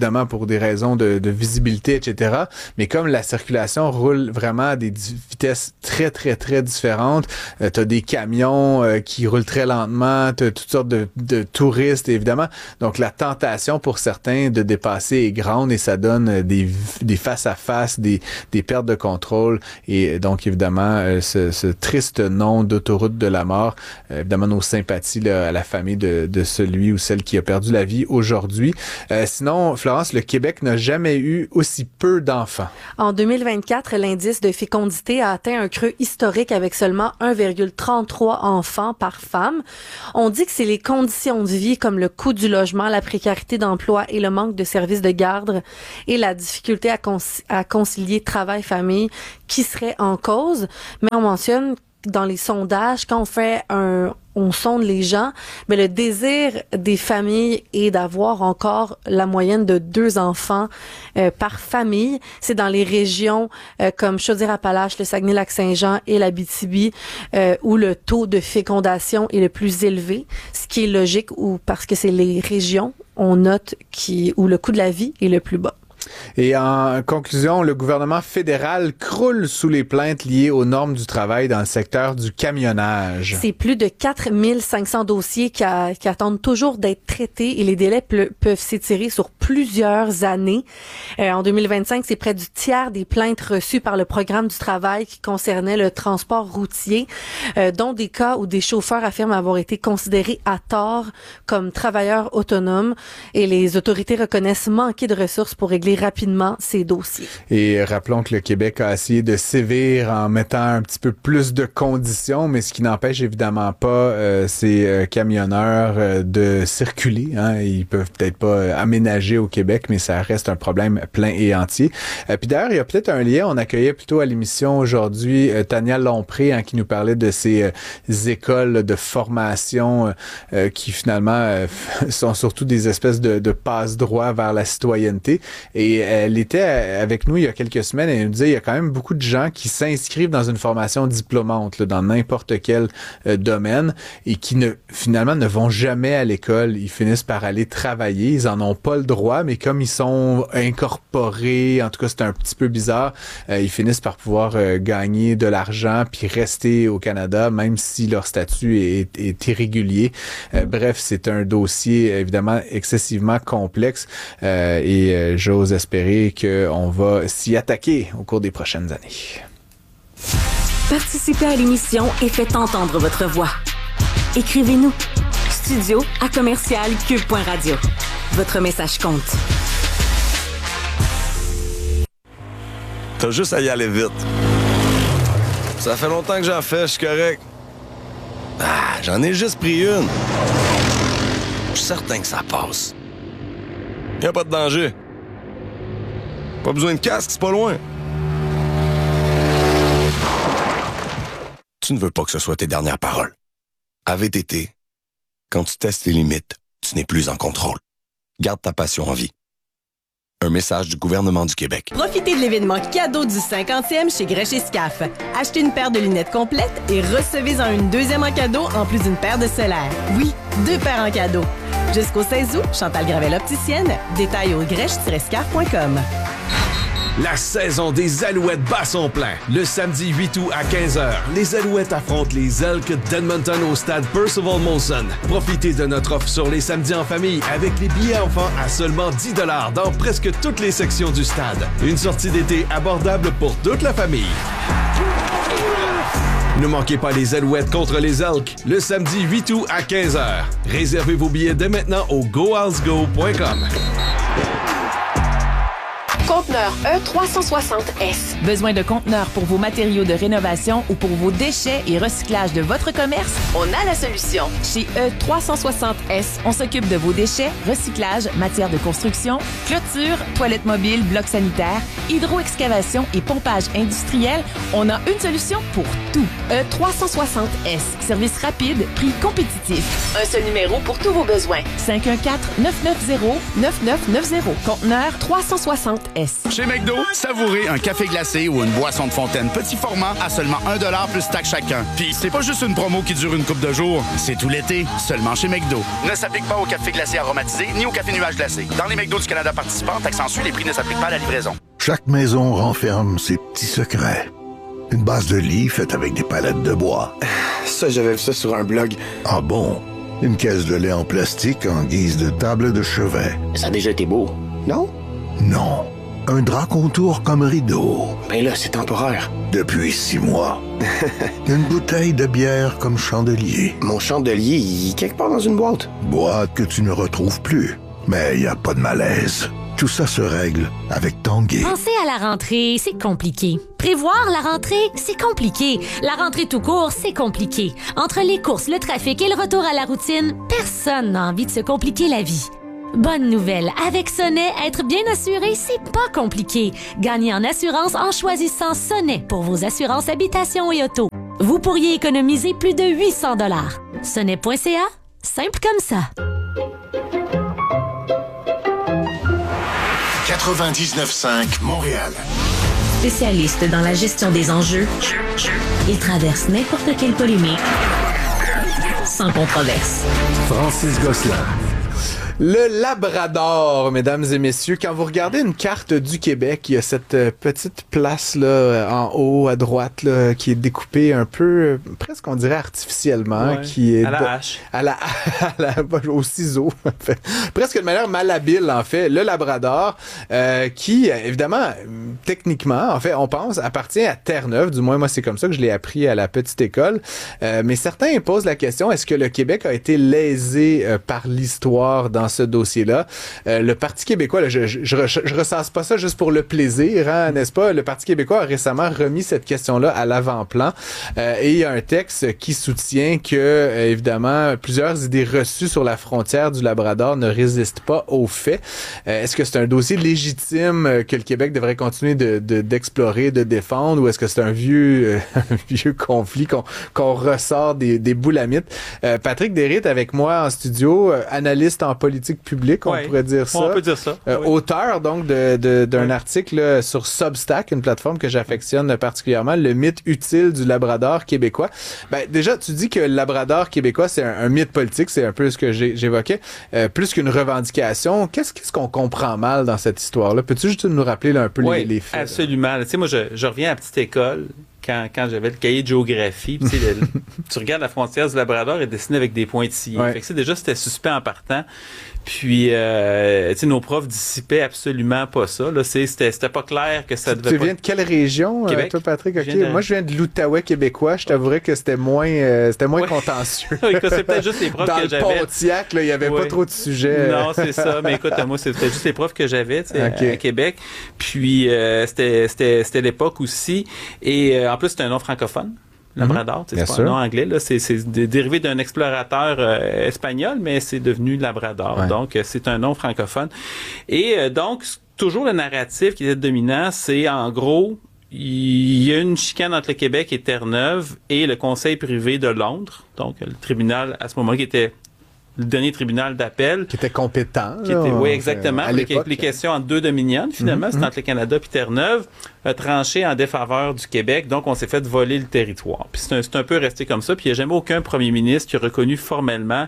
évidemment pour des raisons de, de visibilité, et cetera. Mais comme la circulation roule vraiment à des vitesses très, très, très différentes, euh, t'as des camions euh, qui roulent très lentement, t'as toutes sortes de, de touristes, évidemment. Donc, la tentation pour certains de dépasser est grande et ça donne des, des face-à-face, des, des pertes de contrôle et donc, évidemment, euh, ce, ce triste nom d'autoroute de la mort. Euh, évidemment, nos sympathies là, à la famille de, de celui ou celle qui a perdu la vie aujourd'hui. Euh, sinon, Florence, le Québec n'a jamais eu aussi peu d'enfants. En deux mille vingt-quatre, l'indice de fécondité a atteint un creux historique avec seulement un virgule trente-trois enfants par femme. On dit que c'est les conditions de vie comme le coût du logement, la précarité d'emploi et le manque de services de garde et la difficulté à, conci- à concilier travail-famille qui seraient en cause. Mais on mentionne dans les sondages, quand on fait un, on sonde les gens, mais le désir des familles est d'avoir encore la moyenne de deux enfants euh, par famille. C'est dans les régions euh, comme Chaudière-Appalaches, le Saguenay-Lac-Saint-Jean et l'Abitibi euh, où le taux de fécondation est le plus élevé, ce qui est logique ou parce que c'est les régions, on note, qui où le coût de la vie est le plus bas. Et en conclusion, le gouvernement fédéral croule sous les plaintes liées aux normes du travail dans le secteur du camionnage. C'est plus de quatre mille cinq cents dossiers qui, a, qui attendent toujours d'être traités et les délais ple, peuvent s'étirer sur plusieurs années. Euh, en deux mille vingt-cinq, c'est près du tiers des plaintes reçues par le programme du travail qui concernait le transport routier, euh, dont des cas où des chauffeurs affirment avoir été considérés à tort comme travailleurs autonomes et les autorités reconnaissent manquer de ressources pour régler rapidement ces dossiers. Et rappelons que le Québec a essayé de sévir en mettant un petit peu plus de conditions, mais ce qui n'empêche évidemment pas euh, ces euh, camionneurs euh, de circuler. Hein. Ils peuvent peut-être pas euh, aménager au Québec, mais ça reste un problème plein et entier. Euh, puis d'ailleurs, il y a peut-être un lien. On accueillait plutôt à l'émission aujourd'hui euh, Tania Lompré hein, qui nous parlait de ces euh, écoles de formation euh, qui finalement euh, sont surtout des espèces de, de passe-droits vers la citoyenneté. Et elle était avec nous il y a quelques semaines et elle nous disait il y a quand même beaucoup de gens qui s'inscrivent dans une formation diplômante là, dans n'importe quel euh, domaine et qui ne finalement ne vont jamais à l'école. Ils finissent par aller travailler. Ils en ont pas le droit, mais comme ils sont incorporés, en tout cas c'est un petit peu bizarre, euh, ils finissent par pouvoir euh, gagner de l'argent puis rester au Canada, même si leur statut est, est irrégulier. Euh, bref, c'est un dossier évidemment excessivement complexe euh, et euh, j'ose espérer qu'on va s'y attaquer au cours des prochaines années. Participez à l'émission et faites entendre votre voix. Écrivez-nous. Studio à commercial cube point radio. Votre message compte. T'as juste à y aller vite. Ça fait longtemps que j'en fais, je suis correct. Ah, j'en ai juste pris une. Je suis certain que ça passe. Y a pas de danger. Pas besoin de casque, c'est pas loin. Tu ne veux pas que ce soit tes dernières paroles. À V T T, quand tu testes les limites, tu n'es plus en contrôle. Garde ta passion en vie. Un message du gouvernement du Québec. Profitez de l'événement cadeau du cinquantième chez Grèche et Scaf. Achetez une paire de lunettes complètes et recevez-en une deuxième en cadeau en plus d'une paire de solaires. Oui, deux paires en cadeau. Jusqu'au seize août, Chantal Gravel opticienne. Détails au grèche tiret scaf point com. La saison des Alouettes bat son plein. Le samedi huit août à quinze heures, les Alouettes affrontent les Elks d'Edmonton au stade Percival Molson. Profitez de notre offre sur les samedis en famille avec les billets enfants à seulement dix dollars dans presque toutes les sections du stade. Une sortie d'été abordable pour toute la famille. Ne manquez pas les Alouettes contre les Elks le samedi huit août à quinze heures. Réservez vos billets dès maintenant au go owls go point com. Conteneur E trois cent soixante S. Besoin de conteneurs pour vos matériaux de rénovation ou pour vos déchets et recyclage de votre commerce? On a la solution. Chez E trois cent soixante S, on s'occupe de vos déchets, recyclage, matières de construction, clôture, toilettes mobiles, blocs sanitaires, hydro-excavation et pompage industriel. On a une solution pour tout. E trois cent soixante S. Service rapide, prix compétitif. Un seul numéro pour tous vos besoins. cinq un quatre, neuf neuf zéro, neuf neuf neuf zéro. Conteneur trois cent soixante S. S. Chez McDo, savourez un café glacé ou une boisson de fontaine petit format à seulement un dollar plus taxe chacun. Puis c'est pas juste une promo qui dure une couple de jours, c'est tout l'été, seulement chez McDo. Ne s'applique pas au café glacé aromatisé ni au café nuage glacé. Dans les McDo du Canada participants, taxe en Suisse, les prix ne s'appliquent pas à la livraison. Chaque maison renferme ses petits secrets. Une base de lit faite avec des palettes de bois. Ça, j'avais vu ça sur un blog. Ah bon? Une caisse de lait en plastique en guise de table de chevet. Ça a déjà été beau, non? Non. Un drap contour comme rideau. Ben là, c'est temporaire. Depuis six mois. Une bouteille de bière comme chandelier. Mon chandelier, il est quelque part dans une boîte. Boîte que tu ne retrouves plus. Mais il n'y a pas de malaise. Tout ça se règle avec Tanguay. Penser à la rentrée, c'est compliqué. Prévoir la rentrée, c'est compliqué. La rentrée tout court, c'est compliqué. Entre les courses, le trafic et le retour à la routine, personne n'a envie de se compliquer la vie. Bonne nouvelle, avec Sonnet, être bien assuré, c'est pas compliqué. Gagnez en assurance en choisissant Sonnet pour vos assurances habitation et auto. Vous pourriez économiser plus de huit cents dollars. Sonnet point c a, simple comme ça. quatre-vingt-dix-neuf cinq Montréal. Spécialiste dans la gestion des enjeux, il traverse n'importe quelle polémique sans controverse. Francis Gosselin. Le Labrador, mesdames et messieurs, quand vous regardez une carte du Québec, il y a cette euh, petite place là en haut à droite là, qui est découpée un peu, euh, presque on dirait artificiellement, ouais, qui est à la de, hache, à la, à la au ciseau, presque de manière malhabile en fait. Le Labrador, euh, qui évidemment, techniquement, en fait, on pense appartient à Terre-Neuve. Du moins, moi, c'est comme ça que je l'ai appris à la petite école. Euh, mais certains posent la question, est-ce que le Québec a été lésé euh, par l'histoire dans ce dossier-là? Euh, le Parti québécois, là, je, je, je, je ressasse pas ça juste pour le plaisir, hein, n'est-ce pas? Le Parti québécois a récemment remis cette question-là à l'avant-plan euh, et il y a un texte qui soutient que, euh, évidemment, plusieurs idées reçues sur la frontière du Labrador ne résistent pas aux faits. Euh, est-ce que c'est un dossier légitime euh, que le Québec devrait continuer de, de, d'explorer, de défendre, ou est-ce que c'est un vieux, euh, un vieux conflit qu'on, qu'on ressort des, des boulamites? Euh, Patrick Derritt avec moi en studio, euh, analyste en politique publique, on ouais, pourrait dire ça. On peut dire ça. Euh, oui. Auteur donc de, de, d'un oui. article sur Substack, une plateforme que j'affectionne particulièrement, le mythe utile du Labrador québécois. Ben, déjà, tu dis que le Labrador québécois, c'est un, un mythe politique, c'est un peu ce que j'ai, j'évoquais, euh, plus qu'une revendication. Qu'est-ce, qu'est-ce qu'on comprend mal dans cette histoire-là? Peux-tu juste nous rappeler là, un peu oui, les, les faits? Absolument. Tu sais, moi, je, je reviens à la petite école. Quand, quand j'avais le cahier de géographie, tu, sais, le, tu regardes la frontière du Labrador est dessinée avec des pointillés. Ouais. Fait que, c'est déjà, c'était suspect en partant. Puis, euh, tu sais, nos profs dissipaient absolument pas ça. Là, c'est, c'était, c'était pas clair que ça devait. Tu pas... viens de quelle région, Québec? Euh, toi, Patrick? Okay. De... Moi, je viens de l'Outaouais québécois. Je t'avouerais que c'était moins, euh, c'était moins ouais. contentieux. Écoute, c'est peut-être juste les profs Dans que le j'avais. Pontiac, là, il y avait ouais. pas trop de sujets. Non, c'est ça. Mais écoute, moi, c'était juste les profs que j'avais, tu sais, okay. à Québec. Puis, euh, c'était, c'était, c'était l'époque aussi. Et euh, en plus, c'était un nom francophone. Labrador, mm-hmm. c'est pas sûr. Un nom anglais, là, c'est, c'est dérivé d'un explorateur euh, espagnol, mais c'est devenu Labrador. Ouais. Donc, euh, c'est un nom francophone. Et euh, donc, toujours le narratif qui était dominant, c'est en gros, il y a une chicane entre le Québec et Terre-Neuve et le Conseil privé de Londres, donc le tribunal à ce moment-là qui était le dernier tribunal d'appel. Qui était compétent. Qui était, là, oui, exactement. À l'époque. Les questions entre deux dominions, finalement, mm-hmm. c'est entre le Canada et Terre-Neuve, a tranché en défaveur du Québec. Donc, on s'est fait voler le territoire. Puis c'est un, c'est un peu resté comme ça. Puis il n'y a jamais aucun premier ministre qui a reconnu formellement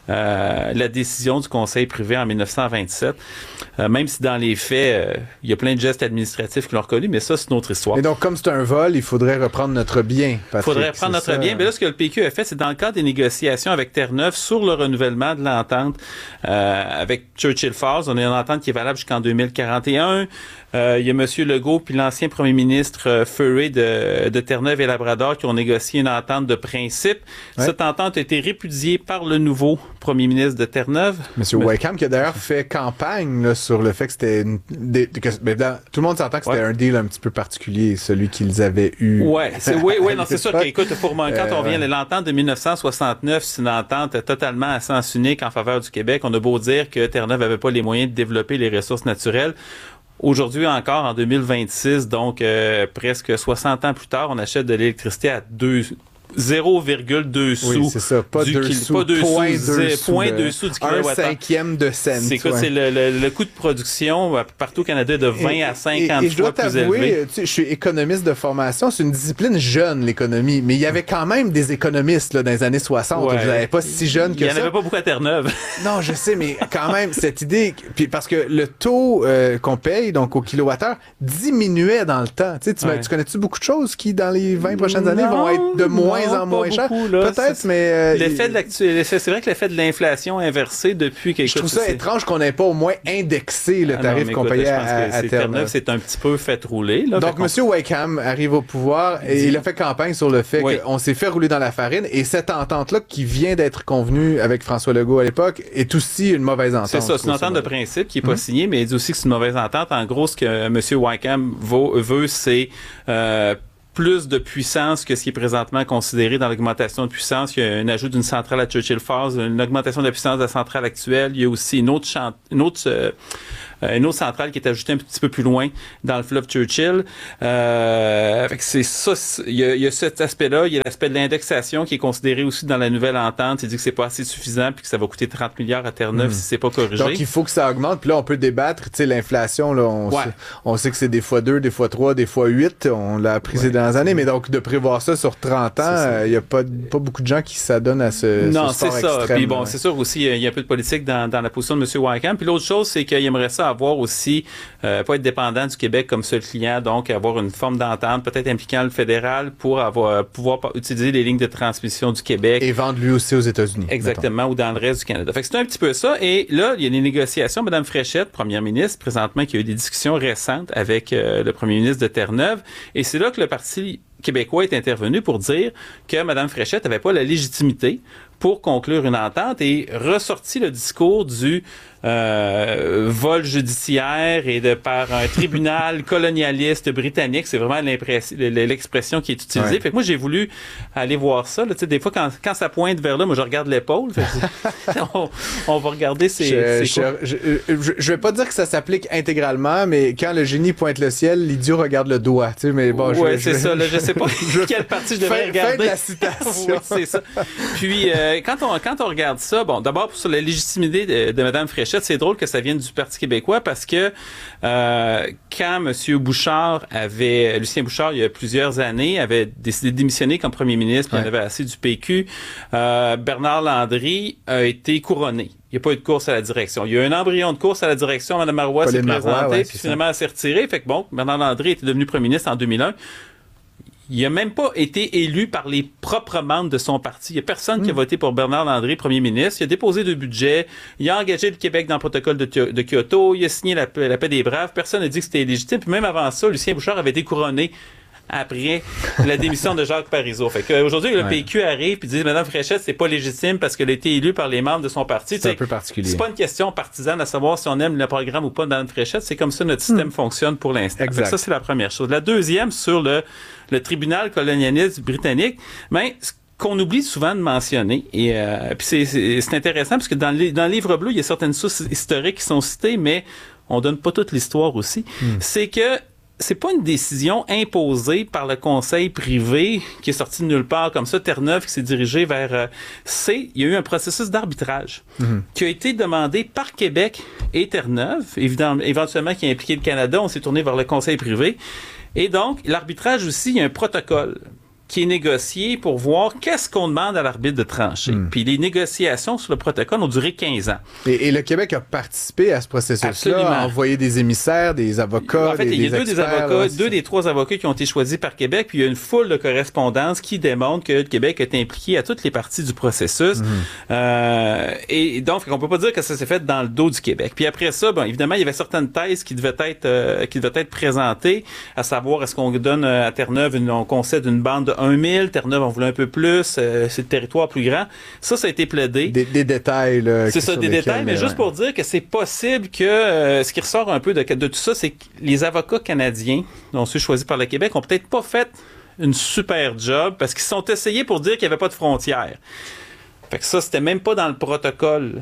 euh, la décision du Conseil privé en dix-neuf cent vingt-sept. Euh, même si dans les faits, euh, il y a plein de gestes administratifs qui l'ont reconnu, mais ça, c'est une autre histoire. Et donc, comme c'est un vol, il faudrait reprendre notre bien, Patrick. Il faudrait reprendre notre ça. bien. Mais là, ce que le P Q a fait, c'est dans le cadre des négociations avec Terre-Neuve sur le renouvellement de l'entente euh, avec Churchill Falls. On a une entente qui est valable jusqu'en deux mille quarante et un. Euh, il y a M. Legault puis l'ancien premier ministre euh, Furey de, de Terre-Neuve et Labrador qui ont négocié une entente de principe. Ouais. Cette entente a été répudiée par le nouveau premier ministre de Terre-Neuve. M. Mais... Wakeham, qui a d'ailleurs fait campagne là, sur le fait que c'était... Une, des, que, mais dans, tout le monde s'entend que c'était ouais. un deal un petit peu particulier, celui qu'ils avaient eu. Ouais, c'est, oui, oui, non, c'est sûr qu'écoute, pour moi, quand euh, on vient de l'entente de dix-neuf cent soixante-neuf, c'est une entente totalement à sens unique en faveur du Québec. On a beau dire que Terre-Neuve n'avait pas les moyens de développer les ressources naturelles. Aujourd'hui encore, en deux mille vingt-six, donc euh, presque soixante ans plus tard, on achète de l'électricité à deux zéro virgule deux sous. Oui, c'est ça. Pas du deux kil- sous. Pas deux point sous. deux zé- sous, Point le- deux sous du un kilowattheure. cinquième de cent. C'est quoi? Ouais. C'est le, le, le coût de production euh, partout au Canada de vingt Et- à cinquante et, et je dois fois plus t'avouer, élevé. tu sais, je suis économiste de formation. C'est une discipline jeune, l'économie. Mais il y avait quand même des économistes là, dans les années soixante. Ouais. Vous n'avez pas si jeune que Il n'y ça. en avait pas beaucoup à Terre-Neuve. Non, je sais, mais quand même, cette idée... Puis parce que le taux euh, qu'on paye, donc au kilowattheure, diminuait dans le temps. Tu sais, tu, Ouais. tu connais-tu beaucoup de choses qui, dans les vingt prochaines années, Non, vont être de moins non, en pas moins chères? beaucoup, là. Peut-être, C'est- mais... euh, L'effet il- de l'actu- c'est vrai que l'effet de l'inflation inversée depuis quelque Je trouve chose. ça étrange qu'on n'ait pas au moins indexé le Ah non, tarif mais qu'on écoute, payait je pense à, que à c'est Terre-Neuve. Terre-Neuve, c'est un petit peu fait rouler. Là, Donc, Fait qu'on- M. Wakeham arrive au pouvoir et il a fait campagne sur le fait Oui. qu'on s'est fait rouler dans la farine. Et cette entente-là, qui vient d'être convenue avec François Legault à l'époque, est aussi une mauvaise entente. C'est ça, c'est une grosso entente de modo. principe qui n'est pas Mhm. signée, mais il dit aussi que c'est une mauvaise entente. En gros, ce que M. Wakeham veut, veut, c'est euh, plus de puissance que ce qui est présentement considéré dans l'augmentation de puissance. Il y a un ajout d'une centrale à Churchill Falls, une augmentation de la puissance de la centrale actuelle. Il y a aussi une autre, chan- une autre euh, Euh, une autre centrale qui est ajoutée un petit peu plus loin dans le fleuve Churchill. Euh, fait que c'est ça. c'est- Il y, a, il y a cet aspect-là. Il y a l'aspect de l'indexation qui est considéré aussi dans la nouvelle entente. Il dit que c'est pas assez suffisant puis que ça va coûter trente milliards à Terre-Neuve Mm. si c'est pas corrigé. Donc, il faut que ça augmente. Puis là, on peut débattre. Tu sais, l'inflation, là, on, Ouais. sait, on sait que c'est des fois deux, des fois trois, des fois huit. On l'a appris ces dernières années. Mais donc, de prévoir ça sur trente ans, il n'y a pas, pas beaucoup de gens qui s'adonnent à ce, Non, ce c'est sport ça. extrême, Puis bon, ouais. c'est sûr aussi, il y a un peu de politique dans, dans la position de M. Wakeham. Puis l'autre chose, c'est qu'il aimerait ça avoir aussi, euh, pas être dépendant du Québec comme seul client, donc avoir une forme d'entente, peut-être impliquant le fédéral pour avoir, pouvoir pa- utiliser les lignes de transmission du Québec. Et vendre lui aussi aux États-Unis. Exactement, ou dans le reste du Canada. Fait que c'est un petit peu ça. Et là, il y a des négociations. Mme Fréchette, première ministre, présentement, qui a eu des discussions récentes avec euh, le premier ministre de Terre-Neuve. Et c'est là que le Parti québécois est intervenu pour dire que Mme Fréchette n'avait pas la légitimité pour conclure une entente et ressorti le discours du euh, vol judiciaire et de par un tribunal colonialiste britannique. C'est vraiment l'impression- l'expression qui est utilisée. Ouais. Fait que moi, j'ai voulu aller voir ça. Là. Tu sais, des fois, quand, quand ça pointe vers là, moi, je regarde l'épaule. Fait que on, on va regarder ces... Je, ces quoi. je, je, je- je vais pas dire que ça s'applique intégralement, mais quand le génie pointe le ciel, l'idiot regarde le doigt. Tu sais, mais bon, je- Ouais, je, c'est je- ça. Là, je sais pas quelle partie je devrais fin, regarder. fin de la citation. Oui, c'est ça. Puis, euh, quand, on, quand on regarde ça, bon, d'abord, sur la légitimité de, de Mme Fréchette, c'est drôle que ça vienne du Parti québécois parce que euh, quand M. Bouchard avait, Lucien Bouchard, il y a plusieurs années, avait décidé de démissionner comme premier ministre, puis il en avait assez du P Q, euh, Bernard Landry a été couronné. Il n'y a pas eu de course à la direction. Il y a eu un embryon de course à la direction. Mme Marois s'est Pauline Marois, présentée, ouais, puis c'est finalement, elle s'est retirée. Fait que bon, Bernard Landry était devenu premier ministre en deux mille un. Il n'a même pas été élu par les propres membres de son parti. Il n'y a personne qui a voté pour Bernard Landry, premier ministre. Il a déposé deux budgets. Il a engagé le Québec dans le protocole de, Tio- de Kyoto. Il a signé la, paix- la paix des braves. Personne n'a dit que c'était illégitime. Puis même avant ça, Lucien Bouchard avait été couronné après la démission de Jacques Parizeau. Fait qu'aujourd'hui, le Ouais. P Q arrive et dit Mme Fréchette, c'est pas légitime parce qu'elle a été élue par les membres de son parti. C'est un T'sais, peu particulier. C'est pas une question partisane à savoir si on aime le programme ou pas de Mme Fréchette. C'est comme ça notre système fonctionne pour l'instant. Fait que ça, c'est la première chose. La deuxième, sur le, le tribunal colonialiste britannique, ben, ce qu'on oublie souvent de mentionner, et euh, puis c'est, c'est, c'est intéressant parce que dans le, dans le livre bleu, il y a certaines sources historiques qui sont citées, mais on donne pas toute l'histoire aussi. C'est que c'est pas une décision imposée par le conseil privé qui est sorti de nulle part comme ça, Terre-Neuve qui s'est dirigé vers... Euh, c'est, il y a eu un processus d'arbitrage Mhm. qui a été demandé par Québec et Terre-Neuve, évidemment, éventuellement qui a impliqué le Canada, on s'est tourné vers le conseil privé. Et donc, l'arbitrage aussi, il y a un protocole qui est négocié pour voir qu'est-ce qu'on demande à l'arbitre de trancher. Puis les négociations sur le protocole ont duré quinze ans. Et, et le Québec a participé à ce processus-là, Absolument. a envoyé des émissaires, des avocats, En fait, des, il y a des deux des experts, avocats, là, deux des trois avocats qui ont été choisis par Québec, puis il y a une foule de correspondances qui démontrent que le Québec est impliqué à toutes les parties du processus. Mhm. Euh, et donc, on peut pas dire que ça s'est fait dans le dos du Québec. Puis après ça, bon, évidemment, il y avait certaines thèses qui devaient être euh, qui devaient être présentées, à savoir est-ce qu'on donne euh, à Terre-Neuve, une, on concède une bande de un mille, Terre-Neuve on voulait un peu plus, euh, c'est le territoire plus grand. Ça, ça a été plaidé. Des, des détails. Là, C'est qui- ça, sur des lesquels, détails, mais juste ouais. pour dire que c'est possible que euh, ce qui ressort un peu de, de tout ça, c'est que les avocats canadiens, dont ceux choisis par le Québec, ont peut-être pas fait une super job parce qu'ils se sont essayés pour dire qu'il n'y avait pas de frontières. Fait que ça, c'était même pas dans le protocole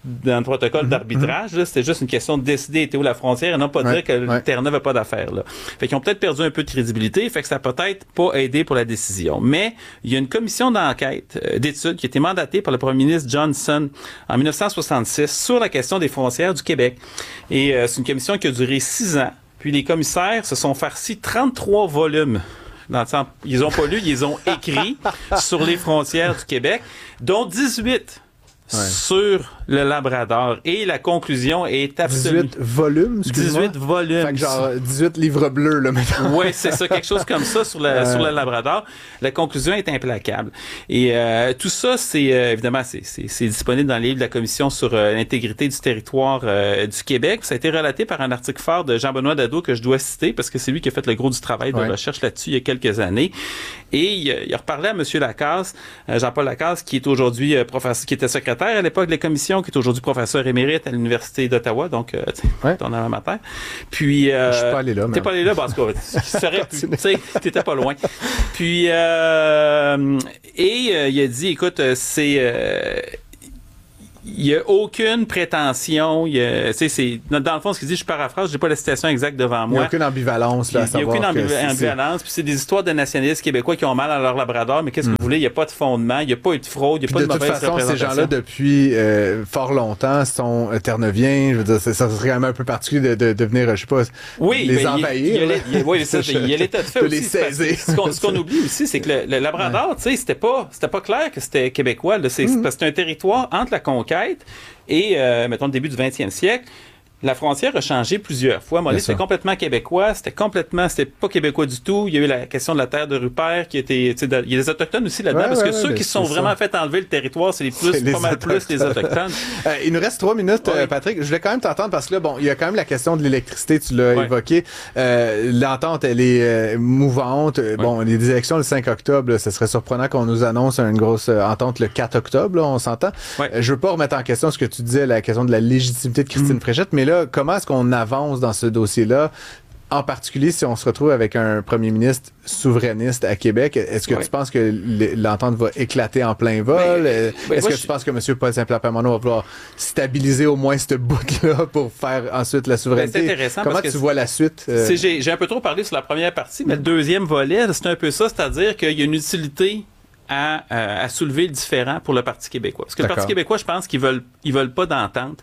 dans le protocole d'arbitrage. Là, c'était juste une question de décider était où la frontière et non pas ouais, dire que ouais. le Terre-Neuve n'avait pas d'affaires. Là. Fait qu'ils ont peut-être perdu un peu de crédibilité, fait que ça a peut-être pas aidé pour la décision. Mais il y a une commission d'enquête, euh, d'études qui a été mandatée par le premier ministre Johnson en dix-neuf cent soixante-six sur la question des frontières du Québec. Et euh, c'est une commission qui a duré six ans. Puis les commissaires se sont farcis trente-trois volumes. Dans le sens, ils ont pas lu, ils ont écrit sur les frontières du Québec, dont dix-huit ouais. sur le Labrador. Et la conclusion est absolue. dix-huit volumes, excuse-moi. dix-huit volumes. Fait que genre dix-huit livres bleus, là, maintenant. Oui, c'est ça, quelque chose comme ça sur, la, euh... sur le Labrador. La conclusion est implacable. Et euh, tout ça, c'est euh, évidemment, c'est, c'est, c'est disponible dans le livre de la Commission sur euh, l'intégrité du territoire euh, du Québec. Ça a été relaté par un article fort de Jean-Benoît Dado que je dois citer parce que c'est lui qui a fait le gros du travail de ouais. recherche là-dessus il y a quelques années. Et il, il a reparlé à M. Lacasse, euh, Jean-Paul Lacasse, qui est aujourd'hui euh, professeur, qui était secrétaire à l'époque de la Commission, qui est aujourd'hui professeur émérite à l'Université d'Ottawa, donc euh, ouais. ton alma mater. Puis euh, je suis pas allé là, t'es pas allé là, bon, en tout cas, tu sais, t'étais pas loin. Puis euh, et euh, il a dit, écoute, c'est euh, il n'y a aucune prétention. Il y a, c'est, dans le fond, ce qu'il dit, je paraphrase, je n'ai pas la citation exacte devant moi. Il n'y a aucune ambivalence. Là, il n'y a aucune ambi- ambivalence. Puis c'est des histoires de nationalistes québécois qui ont mal à leur Labrador, mais qu'est-ce mm. que vous voulez? Il n'y a pas de fondement, il n'y a pas eu de fraude, il n'y a puis pas de, de mauvaise façon, représentation. Ces gens-là, depuis euh, fort longtemps, sont euh, terneviens. Je veux dire, ça serait quand même un peu particulier de, de, de venir, je sais pas, oui, les ben, envahir. Il, il, il, oui, ça, il y a l'état de fait de aussi. Les saisir. Ce qu'on, ce qu'on oublie aussi, c'est que le, le Labrador, tu sais, c'était pas, c'était pas clair que c'était québécois. Là, c'est, mm. parce que c'est un territoire entre la conquête et, euh, mettons, le début du vingtième siècle. La frontière a changé plusieurs fois. Moi, c'était complètement québécois. C'était complètement... C'était pas québécois du tout. Il y a eu la question de la terre de Rupert qui était... Il y a des Autochtones aussi là-dedans, ouais, parce ouais, que ouais, ceux qui se sont vraiment ça. fait enlever le territoire, c'est les plus, c'est pas mal plus les Autochtones. euh, il nous reste trois minutes, ouais. euh, Patrick. Je voulais quand même t'entendre parce que là, bon, il y a quand même la question de l'électricité, tu l'as ouais. évoqué. Euh, l'entente, elle est euh, mouvante. Ouais. Bon, les élections le cinq octobre, là, ce serait surprenant qu'on nous annonce une grosse euh, entente le quatre octobre, là, on s'entend. Ouais. Euh, je veux pas remettre en question ce que tu disais, la question de la légitimité de Christine mmh. Fréchette, mais là, comment est-ce qu'on avance dans ce dossier-là, en particulier si on se retrouve avec un premier ministre souverainiste à Québec? Est-ce que ouais. tu penses que l'entente va éclater en plein vol? Ben, ben, Est-ce que je... tu penses que M. Paul Saint-Pierre-Plamondon va vouloir stabiliser au moins ce bout-là pour faire ensuite la souveraineté? Ben, c'est intéressant. Comment parce tu vois la suite? Euh... J'ai, j'ai un peu trop parlé sur la première partie, mais le deuxième volet, c'est un peu ça, c'est-à-dire qu'il y a une utilité À, euh, à soulever le différend pour le Parti québécois. Parce que D'accord. le Parti québécois, je pense qu'ils veulent ils veulent pas d'entente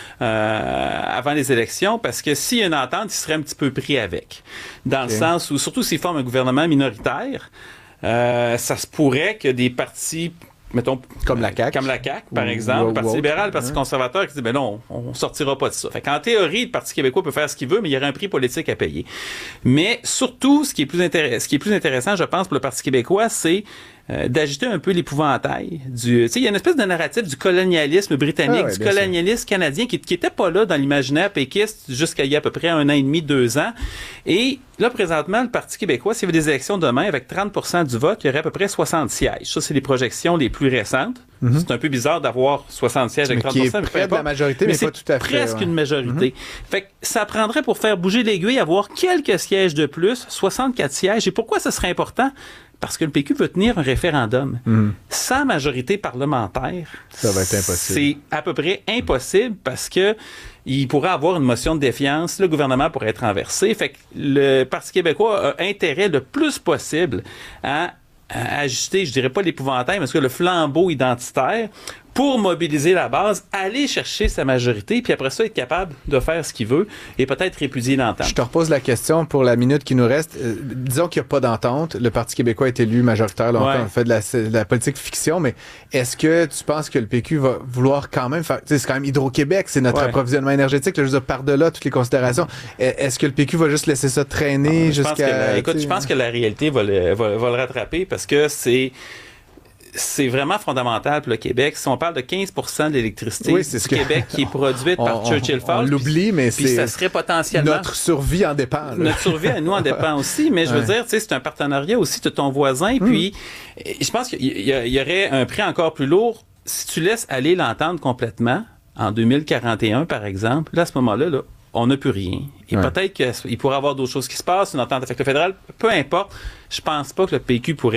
euh, avant les élections, parce que s'il y a une entente, ils seraient un petit peu pris avec. Dans okay. le sens où, surtout s'ils forment un gouvernement minoritaire, euh, ça se pourrait que des partis... mettons, comme la C A Q. Comme la C A Q, par exemple, wow, le Parti wow, libéral, le Parti hein. conservateur, qui dit, ben non, on, on sortira pas de ça. Fait qu'en théorie, le Parti québécois peut faire ce qu'il veut, mais il y aurait un prix politique à payer. Mais surtout, ce qui est plus intéressant, ce qui est plus intéressant, je pense, pour le Parti québécois, c'est euh, d'agiter un peu l'épouvantail du, tu sais, il y a une espèce de narratif du colonialisme britannique, ah ouais, du colonialisme sûr. canadien, qui, qui était pas là dans l'imaginaire péquiste jusqu'à il y a à peu près un an et demi, deux ans. Et là, présentement, le Parti québécois, s'il y avait des élections demain, avec trente pour cent du vote, il y aurait à peu près soixante sièges. Ça, c'est les projections les plus récentes. Mm-hmm. C'est un peu bizarre d'avoir soixante sièges avec trente pour cent. Mais qui est près de la majorité, mais, mais pas tout à fait. Presque ouais. une majorité. Mm-hmm. Fait que ça prendrait pour faire bouger l'aiguille, avoir quelques sièges de plus, soixante-quatre sièges. Et pourquoi ça serait important? Parce que le P Q veut tenir un référendum. Mm. Sans majorité parlementaire, ça va être impossible. C'est à peu près impossible parce que il pourrait avoir une motion de défiance, le gouvernement pourrait être renversé. Fait que le Parti québécois a intérêt le plus possible à, à ajuster, je dirais pas l'épouvantail, mais que le flambeau identitaire pour mobiliser la base, aller chercher sa majorité, puis après ça, être capable de faire ce qu'il veut et peut-être répudier l'entente. Je te repose la question pour la minute qui nous reste. Euh, disons qu'il n'y a pas d'entente. Le Parti québécois est élu majoritaire. Là, ouais. On fait de la, de la politique fiction, mais est-ce que tu penses que le P Q va vouloir quand même faire... Tu sais, c'est quand même Hydro-Québec, c'est notre ouais. approvisionnement énergétique. Là, je veux dire, par-delà toutes les considérations. Est-ce que le P Q va juste laisser ça traîner ah, jusqu'à... La, écoute, je pense que la réalité va le, va, va le rattraper parce que c'est... C'est vraiment fondamental pour le Québec. Si on parle de quinze pour cent de l'électricité oui, du ce Québec qui est produite on, par Churchill Falls. On l'oublie, mais puis c'est... ça serait potentiellement... Notre survie en dépend. Là. Notre survie à nous en dépend aussi, mais je veux ouais. dire, tu sais, c'est un partenariat aussi de ton voisin, mmh. puis je pense qu'il y, y, y aurait un prix encore plus lourd si tu laisses aller l'entente complètement en deux mille quarante et un, par exemple. Là, à ce moment-là, là, on n'a plus rien. Et ouais. peut-être qu'il pourrait y avoir d'autres choses qui se passent, une entente avec le fédéral, peu importe. Je pense pas que le P Q pourrait... Mmh.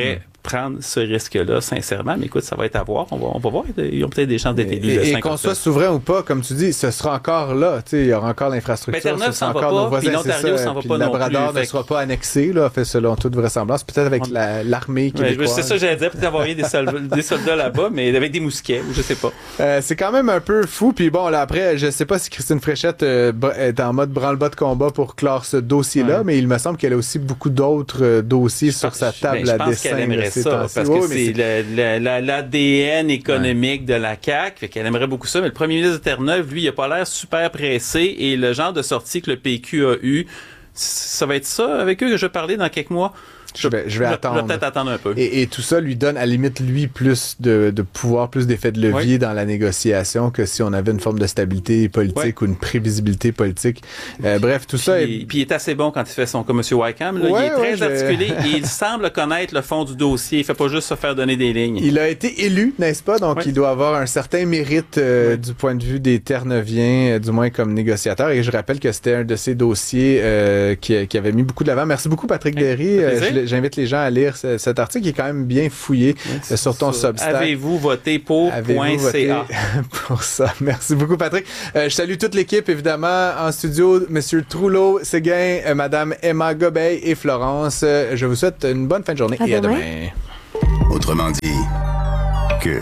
prendre ce risque-là, sincèrement. Mais écoute, ça va être à voir. On va, on va voir. Ils ont peut-être des chances d'être élus. Et, et qu'on soit souverain ou pas, comme tu dis, ce sera encore là. Il y aura encore l'infrastructure. Ben, Terre-Neuve s'en va pas, puis l'Ontario s'en va pas non plus. Le Labrador ne sera pas annexé, là, fait, selon toute vraisemblance. Peut-être avec on... la, l'armée québécoise. Ouais, c'est ça que j'allais dire. Peut-être envoyer des, sol- des soldats là-bas, mais avec des mousquets, ou je sais pas. Euh, c'est quand même un peu fou. Puis bon, là, après, je sais pas si Christine Fréchette euh, est en mode branle-bas de combat pour clore ce dossier-là, ouais. mais il me semble qu'elle a aussi beaucoup d'autres euh, dossiers je sur pense, sa table ben, à dessin. Je pense qu'elle aimerait ça, parce que oh, c'est, c'est... Le, le, l'A D N économique ouais. de la C A Q, fait qu'elle aimerait beaucoup ça. Mais le premier ministre de Terre-Neuve, lui, il a pas l'air super pressé, et le genre de sortie que le P Q a eu, ça va être ça avec eux que je vais parler dans quelques mois. Je vais, je vais je, attendre. Je vais peut-être attendre un peu. Et, et tout ça lui donne, à la limite, lui, plus de, de pouvoir, plus d'effet de levier oui. dans la négociation que si on avait une forme de stabilité politique oui. ou une prévisibilité politique. Euh, bref, tout puis, ça est... Puis il est assez bon quand il fait son... Comme M. Wyckham, là, ouais, il est très ouais, articulé je... et il semble connaître le fond du dossier. Il fait pas juste se faire donner des lignes. Il a été élu, n'est-ce pas? Donc, oui. il doit avoir un certain mérite euh, oui. du point de vue des Terre-Neuviens, euh, du moins comme négociateur. Et je rappelle que c'était un de ces dossiers euh, qui, qui avait mis beaucoup de l'avant. Merci beaucoup, Patrick oui. Derry. Euh, j'invite les gens à lire cet article qui est quand même bien fouillé oui, sur ton ça. Substack. Avez-vous voté pour Avez-vous voté pour ça? Merci beaucoup, Patrick. Euh, je salue toute l'équipe, évidemment, en studio, M. Trouleau, Séguin, euh, Mme Emma Gobeil et Florence. Euh, je vous souhaite une bonne fin de journée à et demain. à demain. Autrement dit, Cube.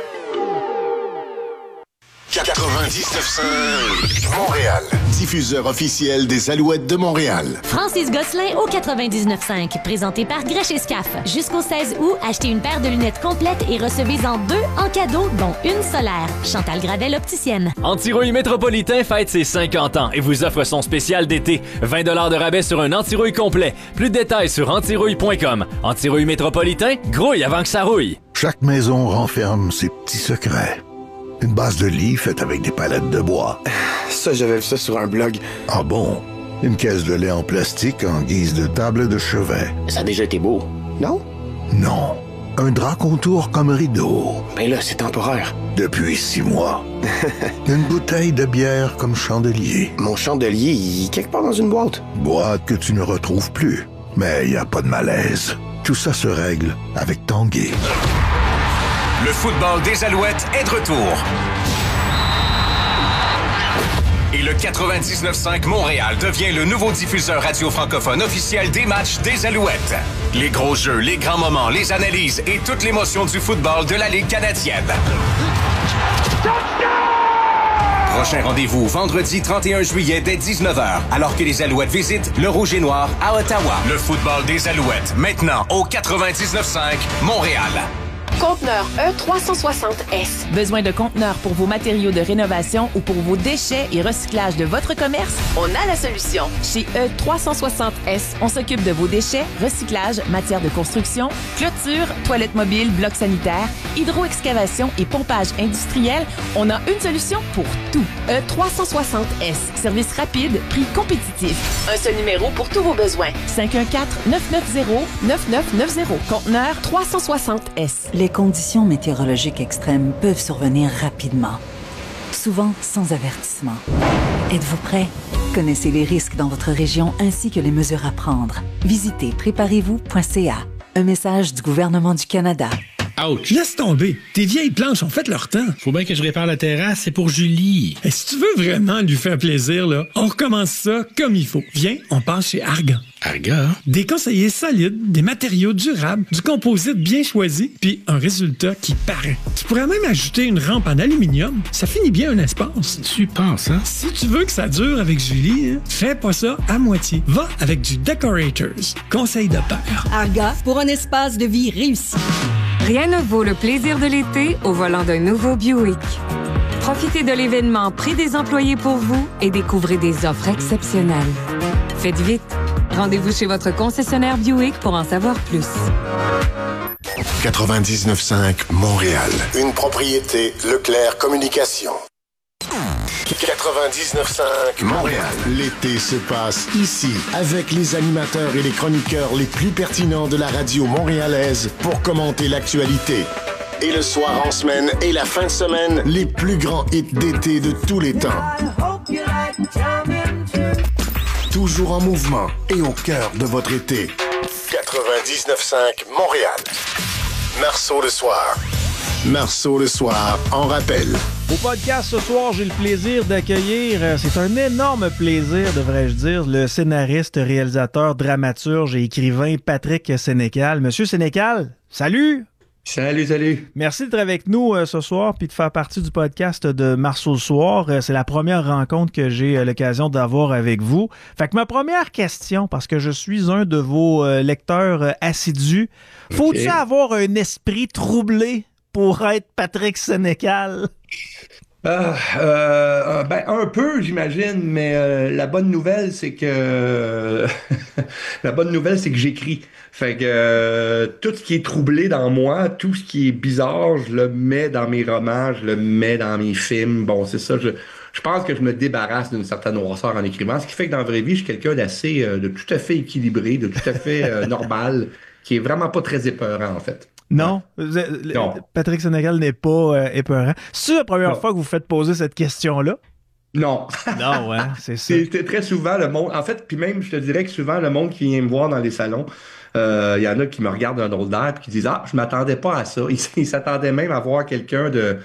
quatre-vingt-dix-neuf cinq Montréal. Diffuseur officiel des Alouettes de Montréal. Francis Gosselin au quatre-vingt-dix-neuf cinq. Présenté par Grèche et Scaf. Jusqu'au seize août, achetez une paire de lunettes complètes et recevez-en deux en cadeau, dont une solaire. Chantal Gradel, opticienne. Antirouille Métropolitain fête ses cinquante ans et vous offre son spécial d'été. vingt dollars de rabais sur un antirouille complet. Plus de détails sur antirouille point com. Antirouille Métropolitain, grouille avant que ça rouille. Chaque maison renferme ses petits secrets. Une base de lit faite avec des palettes de bois. Ça, j'avais vu ça sur un blog. Ah bon? Une caisse de lait en plastique en guise de table de chevet. Ça a déjà été beau, non? Non. Un drap contour comme rideau. Ben là, c'est temporaire. Depuis six mois. Une bouteille de bière comme chandelier. Mon chandelier, il est quelque part dans une boîte. Boîte que tu ne retrouves plus. Mais il n'y a pas de malaise. Tout ça se règle avec Tanguay. Le football des Alouettes est de retour. Et le quatre-vingt-dix-neuf cinq Montréal devient le nouveau diffuseur radio francophone officiel des matchs des Alouettes. Les gros jeux, les grands moments, les analyses et toute l'émotion du football de la Ligue canadienne. Prochain rendez-vous vendredi trente et un juillet dès dix-neuf heures, alors que les Alouettes visitent le Rouge et Noir à Ottawa. Le football des Alouettes, maintenant au quatre-vingt-dix-neuf cinq Montréal. Conteneur E trois cent soixante S. Besoin de conteneurs pour vos matériaux de rénovation ou pour vos déchets et recyclage de votre commerce? On a la solution. Chez E trois cent soixante S, on s'occupe de vos déchets, recyclage, matière de construction, clôture, toilettes mobiles, blocs sanitaires, hydro-excavation et pompage industriel. On a une solution pour tout. E trois cent soixante S. Service rapide, prix compétitif. Un seul numéro pour tous vos besoins. cinq un quatre, neuf neuf zéro, neuf neuf neuf zéro. Conteneur trois cent soixante S. Les conditions météorologiques extrêmes peuvent survenir rapidement, souvent sans avertissement. Êtes-vous prêt? Connaissez les risques dans votre région ainsi que les mesures à prendre. Visitez préparez vous point c a. Un message du gouvernement du Canada. Ouch! Laisse tomber. Tes vieilles planches ont fait leur temps. Faut bien que je répare la terrasse, c'est pour Julie. Et si tu veux vraiment lui faire plaisir, là, on recommence ça comme il faut. Viens, on passe chez Argan. Argan? Des conseillers solides, des matériaux durables, du composite bien choisi, puis un résultat qui paraît. Tu pourrais même ajouter une rampe en aluminium. Ça finit bien un espace. Tu penses, hein? Si tu veux que ça dure avec Julie, hein, fais pas ça à moitié. Va avec du Decorators. Conseil de père. Argan, pour un espace de vie réussi. Rien ne vaut le plaisir de l'été au volant d'un nouveau Buick. Profitez de l'événement Prix des employés pour vous et découvrez des offres exceptionnelles. Faites vite. Rendez-vous chez votre concessionnaire Buick pour en savoir plus. quatre-vingt-dix-neuf cinq Montréal. Une propriété Leclerc Communication. quatre-vingt-dix-neuf cinq Montréal. L'été se passe ici avec les animateurs et les chroniqueurs les plus pertinents de la radio montréalaise pour commenter l'actualité. Et le soir en semaine et la fin de semaine, les plus grands hits d'été de tous les temps. Toujours en mouvement et au cœur de votre été. quatre-vingt-dix-neuf cinq Montréal. Marceau le soir. Marceau le soir, en rappel. Au podcast ce soir, j'ai le plaisir d'accueillir, c'est un énorme plaisir, devrais-je dire, le scénariste, réalisateur, dramaturge et écrivain Patrick Sénécal. Monsieur Sénécal, salut! Salut, salut! Merci d'être avec nous euh, ce soir puis de faire partie du podcast de Marceau le soir. Euh, c'est la première rencontre que j'ai euh, l'occasion d'avoir avec vous. Fait que ma première question, parce que je suis un de vos euh, lecteurs euh, assidus, faut-il okay. avoir un esprit troublé pour être Patrick Sénécal? Euh, euh, ben, un peu, j'imagine, mais euh, la bonne nouvelle, c'est que la bonne nouvelle, c'est que j'écris. Fait que euh, tout ce qui est troublé dans moi, tout ce qui est bizarre, je le mets dans mes romans, je le mets dans mes films. Bon, c'est ça, je, je pense que je me débarrasse d'une certaine noirceur en écrivant, ce qui fait que dans la vraie vie, je suis quelqu'un d'assez, euh, de tout à fait équilibré, de tout à fait euh, normal, qui est vraiment pas très épeurant, en fait. Non, non. Patrick Sénécal n'est pas euh, épeurant. C'est la première non. fois que vous faites poser cette question-là? Non. Non, ouais, c'est ça. C'est très souvent le monde. En fait, puis même, je te dirais que souvent, le monde qui vient me voir dans les salons, il euh, y en a qui me regardent d'un drôle d'air et qui disent « Ah, je m'attendais pas à ça. » Ils il s'attendaient même à voir quelqu'un de...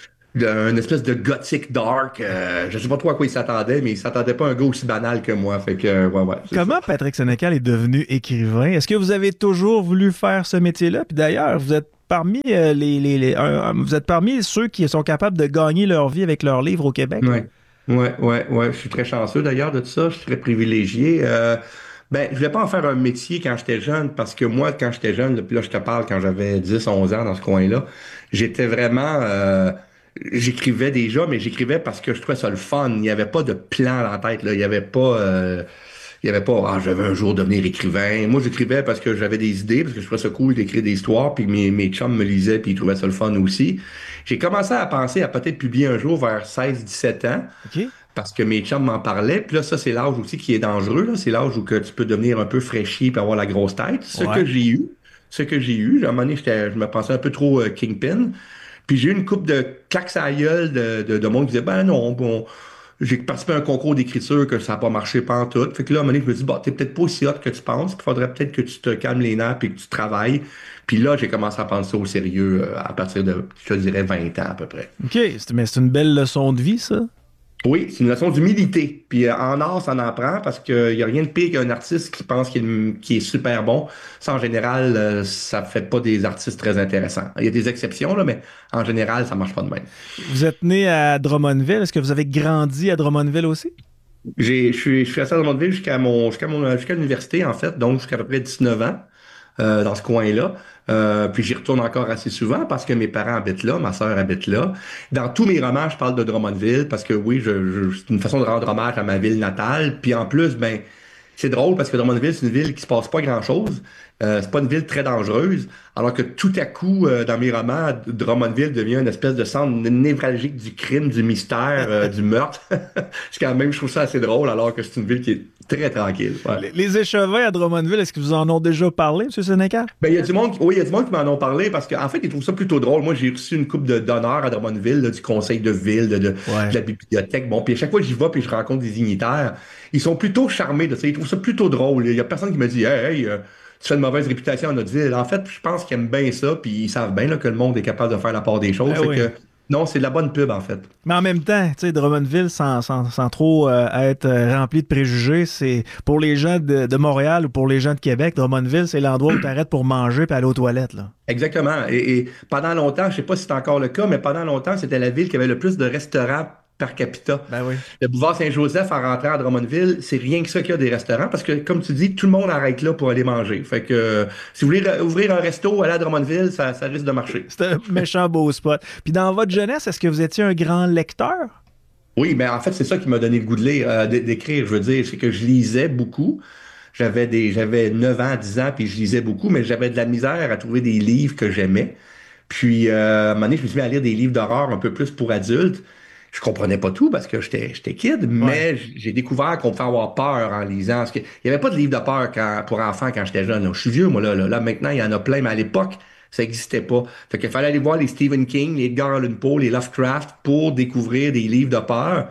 d'une espèce de gothique dark. Euh, je sais pas trop à quoi il s'attendait, mais il s'attendait pas à un gars aussi banal que moi. Fait que, euh, ouais, ouais, Comment ça. Patrick Sénécal est devenu écrivain? Est-ce que vous avez toujours voulu faire ce métier-là? Puis d'ailleurs, vous êtes parmi euh, les, les, les euh, vous êtes parmi ceux qui sont capables de gagner leur vie avec leurs livres au Québec. Ouais, ouais, ouais, ouais. Je suis très chanceux d'ailleurs de tout ça. Je suis très privilégié. Euh, ben, je voulais pas en faire un métier quand j'étais jeune, parce que moi, quand j'étais jeune, puis là, je te parle quand j'avais dix, onze ans dans ce coin-là, j'étais vraiment... Euh, J'écrivais déjà, mais j'écrivais parce que je trouvais ça le fun. Il n'y avait pas de plan dans la tête, là. Il n'y avait pas... Euh, il y avait pas, ah, je vais un jour devenir écrivain. Moi, j'écrivais parce que j'avais des idées, parce que je trouvais ça cool d'écrire des histoires, puis mes, mes chums me lisaient, puis ils trouvaient ça le fun aussi. J'ai commencé à penser à peut-être publier un jour vers seize dix-sept ans. Okay. Parce que mes chums m'en parlaient. Puis là, ça, c'est l'âge aussi qui est dangereux, là. C'est l'âge où que tu peux devenir un peu fraîchi puis avoir la grosse tête. Ce ouais. que j'ai eu. Ce que j'ai eu. À un moment donné, je me pensais un peu trop euh, kingpin. Puis j'ai eu une couple de claques à la gueule de, de, de monde qui disait « Ben non, bon, j'ai participé à un concours d'écriture que ça n'a pas marché pantoute. » Fait que là, à un moment donné, je me dis « Bah, t'es peut-être pas aussi hot que tu penses. Il faudrait peut-être que tu te calmes les nerfs et que tu travailles. » Puis là, j'ai commencé à prendre ça au sérieux euh, à partir de, je te dirais, vingt ans à peu près. OK, mais c'est une belle leçon de vie, ça? Oui, c'est une leçon d'humilité. Puis euh, en art, ça en apprend parce qu'il n'y a rien de pire qu'un artiste qui pense qu'il est, qu'il est super bon. Ça, en général, euh, ça fait pas des artistes très intéressants. Il y a des exceptions, là, mais en général, ça marche pas de même. Vous êtes né à Drummondville. Est-ce que vous avez grandi à Drummondville aussi? J'ai, je suis, je suis resté à Drummondville jusqu'à mon, jusqu'à mon, jusqu'à l'université, en fait, donc jusqu'à à peu près dix-neuf ans. Euh, dans ce coin-là. Euh, puis j'y retourne encore assez souvent parce que mes parents habitent là, ma sœur habite là. Dans tous mes romans, je parle de Drummondville parce que oui, je, je, c'est une façon de rendre hommage à ma ville natale. Puis en plus, ben, c'est drôle parce que Drummondville, c'est une ville qui se passe pas grand-chose. Euh, c'est pas une ville très dangereuse. Alors que tout à coup, euh, dans mes romans, Drummondville devient une espèce de centre névralgique du crime, du mystère, euh, du meurtre. C'est quand même, je trouve ça assez drôle, alors que c'est une ville qui est très tranquille. Ouais. Les, les échevins à Drummondville, est-ce que vous en ont déjà parlé, M. Sénécal? Ben, il y a du monde, oui, il y a du monde qui m'en ont parlé parce qu'en fait, ils trouvent ça plutôt drôle. Moi, j'ai reçu une coupe de, d'honneur à Drummondville, là, du conseil de ville, de, de, ouais. de la bibliothèque. Bon, puis à chaque fois que j'y vais puis je rencontre des dignitaires, ils sont plutôt charmés de ça. Ils trouvent ça plutôt drôle. Il y a personne qui me dit, hey, hey, euh, tu fais une mauvaise réputation à notre ville. En fait, je pense qu'ils aiment bien ça, puis ils savent bien là, que le monde est capable de faire la part des choses. Ben oui. que, non, c'est de la bonne pub, en fait. Mais en même temps, tu sais, Drummondville, sans, sans, sans trop euh, être rempli de préjugés, c'est pour les gens de, de Montréal ou pour les gens de Québec, Drummondville, c'est l'endroit où tu arrêtes pour manger et aller aux toilettes, là. Exactement. Et, et pendant longtemps, je sais pas si c'est encore le cas, mais pendant longtemps, c'était la ville qui avait le plus de restaurants par capita. Ben oui. Le boulevard Saint-Joseph, en rentrant à Drummondville, c'est rien que ça qu'il y a des restaurants, parce que, comme tu dis, tout le monde arrête là pour aller manger. Fait que, euh, si vous voulez ouvrir un resto, aller à Drummondville, ça, ça risque de marcher. C'est un méchant beau spot. Puis dans votre jeunesse, est-ce que vous étiez un grand lecteur? Oui, mais en fait, c'est ça qui m'a donné le goût de lire, euh, d'écrire, je veux dire, c'est que je lisais beaucoup. J'avais des, j'avais neuf ans, dix ans, puis je lisais beaucoup, mais j'avais de la misère à trouver des livres que j'aimais. Puis, euh, à un moment donné, je me suis mis à lire des livres d'horreur un peu plus pour adultes. Je comprenais pas tout parce que j'étais, j'étais kid, mais ouais. j'ai découvert qu'on pouvait avoir peur en lisant. Parce que il y avait pas de livre de peur quand, pour enfants quand j'étais jeune. Là. Je suis vieux, moi, là, là. Là, maintenant, il y en a plein, mais à l'époque, ça n'existait pas. Fait qu'il fallait aller voir les Stephen King, les Edgar Allan Poe, les Lovecraft pour découvrir des livres de peur.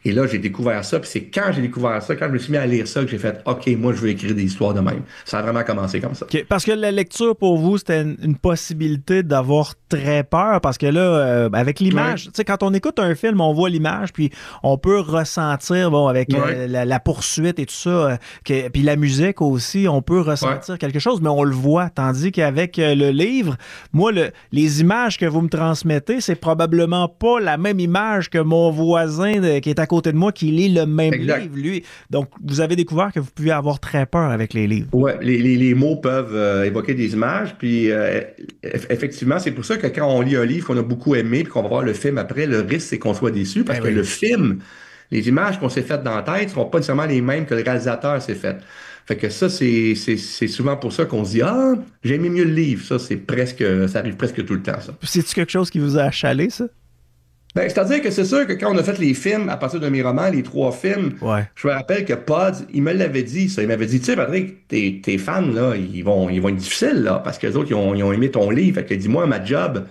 Et là, j'ai découvert ça, puis c'est quand j'ai découvert ça, quand je me suis mis à lire ça, que j'ai fait « OK, moi, je veux écrire des histoires de même ». Ça a vraiment commencé comme ça. Okay, parce que la lecture, pour vous, c'était une, une possibilité d'avoir très peur, parce que là, euh, avec l'image, ouais. tu sais, quand on écoute un film, on voit l'image, puis on peut ressentir, bon, avec ouais. euh, la, la poursuite et tout ça, euh, que, puis la musique aussi, on peut ressentir ouais. quelque chose, mais on le voit, tandis qu'avec euh, le livre, moi, le, les images que vous me transmettez, c'est probablement pas la même image que mon voisin de, qui est à côté de moi, qui lit le même exact. livre, lui. Donc, vous avez découvert que vous pouviez avoir très peur avec les livres. Oui, les, les, les mots peuvent euh, évoquer des images, puis euh, effectivement, c'est pour ça que quand on lit un livre qu'on a beaucoup aimé, puis qu'on va voir le film après, le risque, c'est qu'on soit déçu, parce ben que oui. le film, les images qu'on s'est faites dans la tête ne seront pas nécessairement les mêmes que le réalisateur s'est fait. Fait que ça, c'est, c'est, c'est souvent pour ça qu'on se dit « Ah, j'ai aimé mieux le livre ». Ça, c'est presque, ça arrive presque tout le temps, ça. C'est-tu quelque chose qui vous a achalé, ça? Ben, c'est-à-dire que c'est sûr que quand on a fait les films, à partir de mes romans, les trois films, ouais. je me rappelle que Pods, il me l'avait dit, ça. Il m'avait dit, tu sais, Patrick, tes, tes fans, là, ils vont, ils vont être difficiles, là, parce que les autres, ils ont, ils ont aimé ton livre. Fait que, dis-moi, ma job,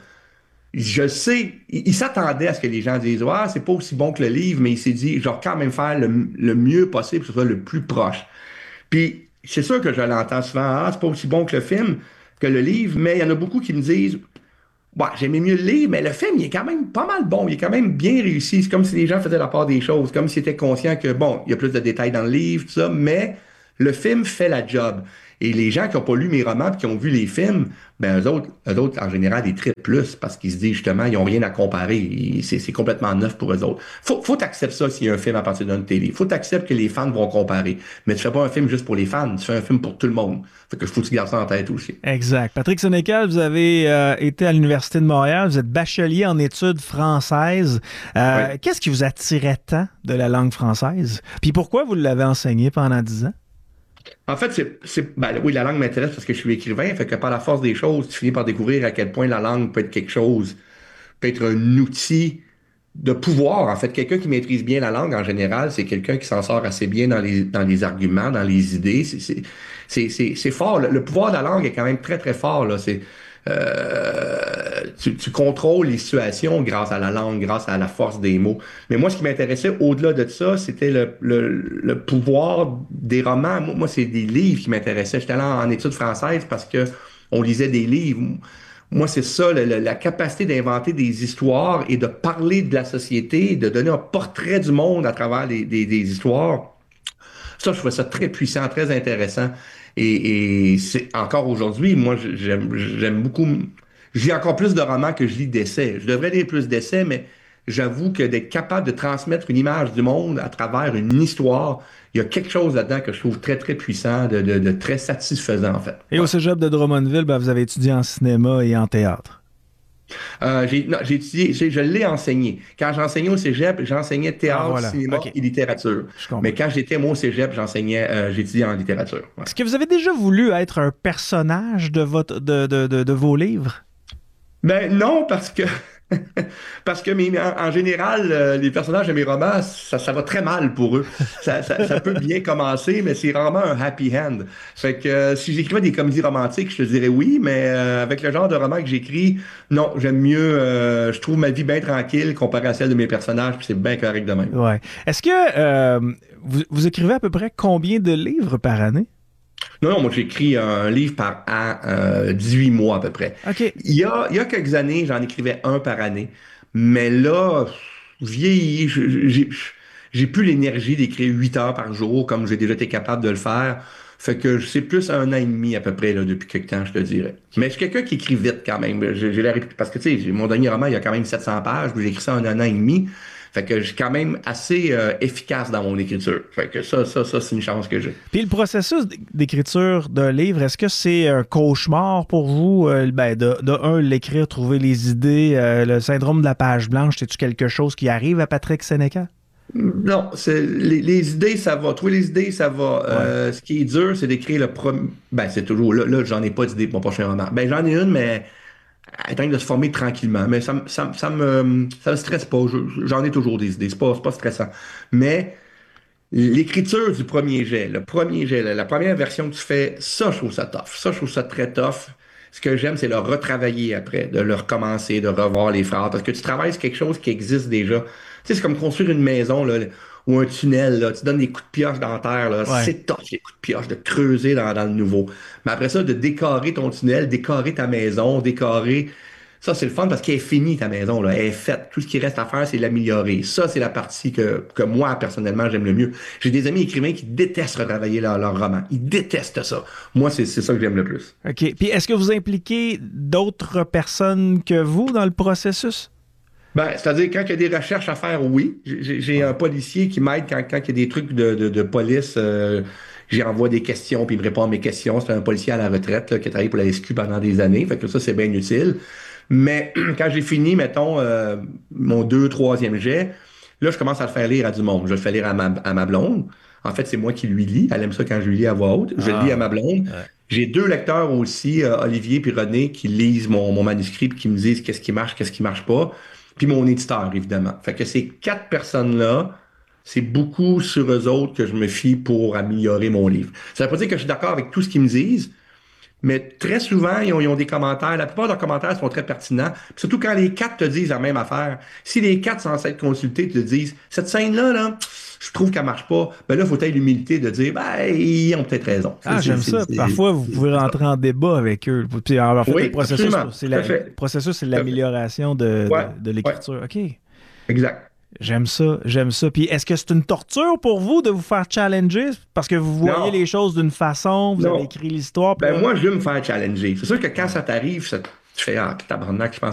je sais, il, il s'attendait à ce que les gens disent, ah, c'est pas aussi bon que le livre, mais il s'est dit, je vais quand même faire le, le mieux possible, que ce soit le plus proche. Puis, c'est sûr que je l'entends souvent, ah, c'est pas aussi bon que le film, que le livre, mais il y en a beaucoup qui me disent, bon, j'aimais mieux le livre, mais le film, il est quand même pas mal bon. Il est quand même bien réussi. C'est comme si les gens faisaient la part des choses, comme s'ils étaient conscients que, bon, il y a plus de détails dans le livre, tout ça, mais le film fait la job. Et les gens qui n'ont pas lu mes romans et qui ont vu les films, ben eux autres, eux autres, en général, ils trippent plus parce qu'ils se disent justement, ils n'ont rien à comparer. Ils, c'est, c'est complètement neuf pour eux autres. Faut, faut t'accepter ça s'il y a un film à partir d'un télé. Faut t'accepter que les fans vont comparer. Mais tu fais pas un film juste pour les fans, tu fais un film pour tout le monde. Fait que je faut que tu gardes ça en tête aussi. Exact. Patrick Sénécal, vous avez euh, été à l'Université de Montréal, vous êtes bachelier en études françaises. Euh, oui. Qu'est-ce qui vous attirait tant de la langue française? Puis pourquoi vous l'avez enseigné pendant dix ans? En fait, c'est, c'est ben, oui, la langue m'intéresse parce que je suis écrivain, fait que par la force des choses, tu finis par découvrir à quel point la langue peut être quelque chose, peut être un outil de pouvoir. En fait, quelqu'un qui maîtrise bien la langue, en général, c'est quelqu'un qui s'en sort assez bien dans les, dans les arguments, dans les idées. C'est, c'est, c'est, c'est, c'est fort. Le, le pouvoir de la langue est quand même très, très fort, là. C'est, euh, tu, tu contrôles les situations grâce à la langue, grâce à la force des mots. Mais moi, ce qui m'intéressait au-delà de ça, c'était le, le, le pouvoir des romans. Moi, moi, c'est des livres qui m'intéressaient. J'étais allé en, en études françaises parce que on lisait des livres. Moi, c'est ça, le, le, la capacité d'inventer des histoires et de parler de la société, de donner un portrait du monde à travers les, des, des histoires. Ça, je trouvais ça très puissant, très intéressant. Et, et c'est encore aujourd'hui, moi, j'aime, j'aime beaucoup... Je lis encore plus de romans que je lis d'essais. Je devrais lire plus d'essais, mais j'avoue que d'être capable de transmettre une image du monde à travers une histoire, il y a quelque chose là-dedans que je trouve très, très puissant, de, de, de très satisfaisant, en fait. Et au cégep de Drummondville, ben, vous avez étudié en cinéma et en théâtre. Euh, j'ai, non, j'ai étudié, j'ai, je l'ai enseigné. Quand j'enseignais au cégep, j'enseignais théâtre, ah, voilà. cinéma okay. et littérature. Mais quand j'étais moi au cégep, j'enseignais, euh, j'étudiais en littérature. Ouais. Est-ce que vous avez déjà voulu être un personnage de, votre, de, de, de, de vos livres? Ben non, parce que parce que mes, en, en général, euh, les personnages de mes romans, ça, ça va très mal pour eux. Ça, ça, ça peut bien commencer, mais c'est rarement un happy end. Fait que euh, si j'écrivais des comédies romantiques, je te dirais oui, mais euh, avec le genre de roman que j'écris, non, j'aime mieux, euh, je trouve ma vie bien tranquille comparée à celle de mes personnages, puis c'est bien correct de même. Ouais. Est-ce que euh, vous, vous écrivez à peu près combien de livres par année? Non, non, moi j'écris un livre par an, euh, dix-huit mois à peu près. Okay. Il y a, il y a quelques années, j'en écrivais un par année, mais là, vieilli, j'ai, j'ai plus l'énergie d'écrire huit heures par jour comme j'ai déjà été capable de le faire. Fait que c'est plus un an et demi à peu près là, depuis quelque temps, je te dirais. Mais je suis quelqu'un qui écrit vite quand même. J'ai, j'ai la, parce que tu sais, mon dernier roman, il y a quand même sept cents pages, j'ai écrit ça en un an et demi. Fait que je suis quand même assez euh, efficace dans mon écriture. Fait que ça, ça, ça, c'est une chance que j'ai. Puis le processus d'écriture d'un livre, est-ce que c'est un cauchemar pour vous? Euh, ben, de, de un, l'écrire, trouver les idées, euh, le syndrome de la page blanche, c'est-tu quelque chose qui arrive à Patrick Sénécal? Non, c'est, les, les idées, ça va. Trouver les idées, ça va. Ouais. Euh, ce qui est dur, c'est d'écrire le premier... Ben, c'est toujours... Là, là j'en ai pas d'idée pour mon prochain roman. Ben, j'en ai une, mais... Elle est en train de se former tranquillement, mais ça, ça, ça, me, ça me stresse pas. Je, j'en ai toujours des idées, c'est pas, c'est pas stressant. Mais l'écriture du premier jet, le premier jet, la première version que tu fais, ça, je trouve ça tough. Ça, je trouve ça très tough. Ce que j'aime, c'est le retravailler après, de le recommencer, de revoir les phrases. Parce que tu travailles sur quelque chose qui existe déjà. Tu sais, c'est comme construire une maison, là, ou un tunnel, là. Tu donnes des coups de pioche dans la terre, là. Ouais. C'est top, les coups de pioche, de creuser dans, dans le nouveau. Mais après ça, de décorer ton tunnel, décorer ta maison, décorer... Ça, c'est le fun parce qu'elle est finie, ta maison, là. Elle est faite. Tout ce qui reste à faire, c'est l'améliorer. Ça, c'est la partie que, que moi, personnellement, j'aime le mieux. J'ai des amis écrivains qui détestent retravailler leur, leur roman. Ils détestent ça. Moi, c'est, c'est ça que j'aime le plus. OK. Puis est-ce que vous impliquez d'autres personnes que vous dans le processus? Ben, c'est-à-dire, quand il y a des recherches à faire, oui. J'ai, j'ai un policier qui m'aide quand, quand il y a des trucs de, de, de police. Euh, j'y envoie des questions, puis il me répond à mes questions. C'est un policier à la retraite là, qui a travaillé pour la S Q pendant des années. Fait que ça, c'est bien utile. Mais quand j'ai fini, mettons, euh, mon deux, troisième jet, là, je commence à le faire lire à du monde. Je le fais lire à ma, à ma blonde. En fait, c'est moi qui lui lis. Elle aime ça quand je lui lis à voix haute. Je ah, le lis à ma blonde. Ouais. J'ai deux lecteurs aussi, euh, Olivier puis René, qui lisent mon, mon manuscrit puis qui me disent qu'est-ce qui marche, qu'est-ce qui marche pas. Puis mon éditeur, évidemment. Fait que ces quatre personnes-là, c'est beaucoup sur eux autres que je me fie pour améliorer mon livre. Ça veut pas dire que je suis d'accord avec tout ce qu'ils me disent, mais très souvent, ils ont, ils ont des commentaires. La plupart de leurs commentaires sont très pertinents. Puis surtout quand les quatre te disent la même affaire. Si les quatre, sans être consultés, te disent « Cette scène-là, là, je trouve qu'elle marche pas. » Ben là, il faut avoir l'humilité de dire « Ben, ils ont peut-être raison. » Ah, c'est, j'aime c'est, ça. C'est, Parfois, vous pouvez rentrer en débat avec eux. Puis, en fait, oui, le processus, c'est la, le processus, c'est l'amélioration de, ouais, de, de l'écriture. Ouais. OK. Exact. J'aime ça, j'aime ça. Puis est-ce que c'est une torture pour vous de vous faire challenger? Parce que vous voyez non. les choses d'une façon, vous non. avez écrit l'histoire. Ben là... moi, je veux me faire challenger. C'est sûr que quand ça t'arrive, ça... tu fais « Ah, tabarnak, je pense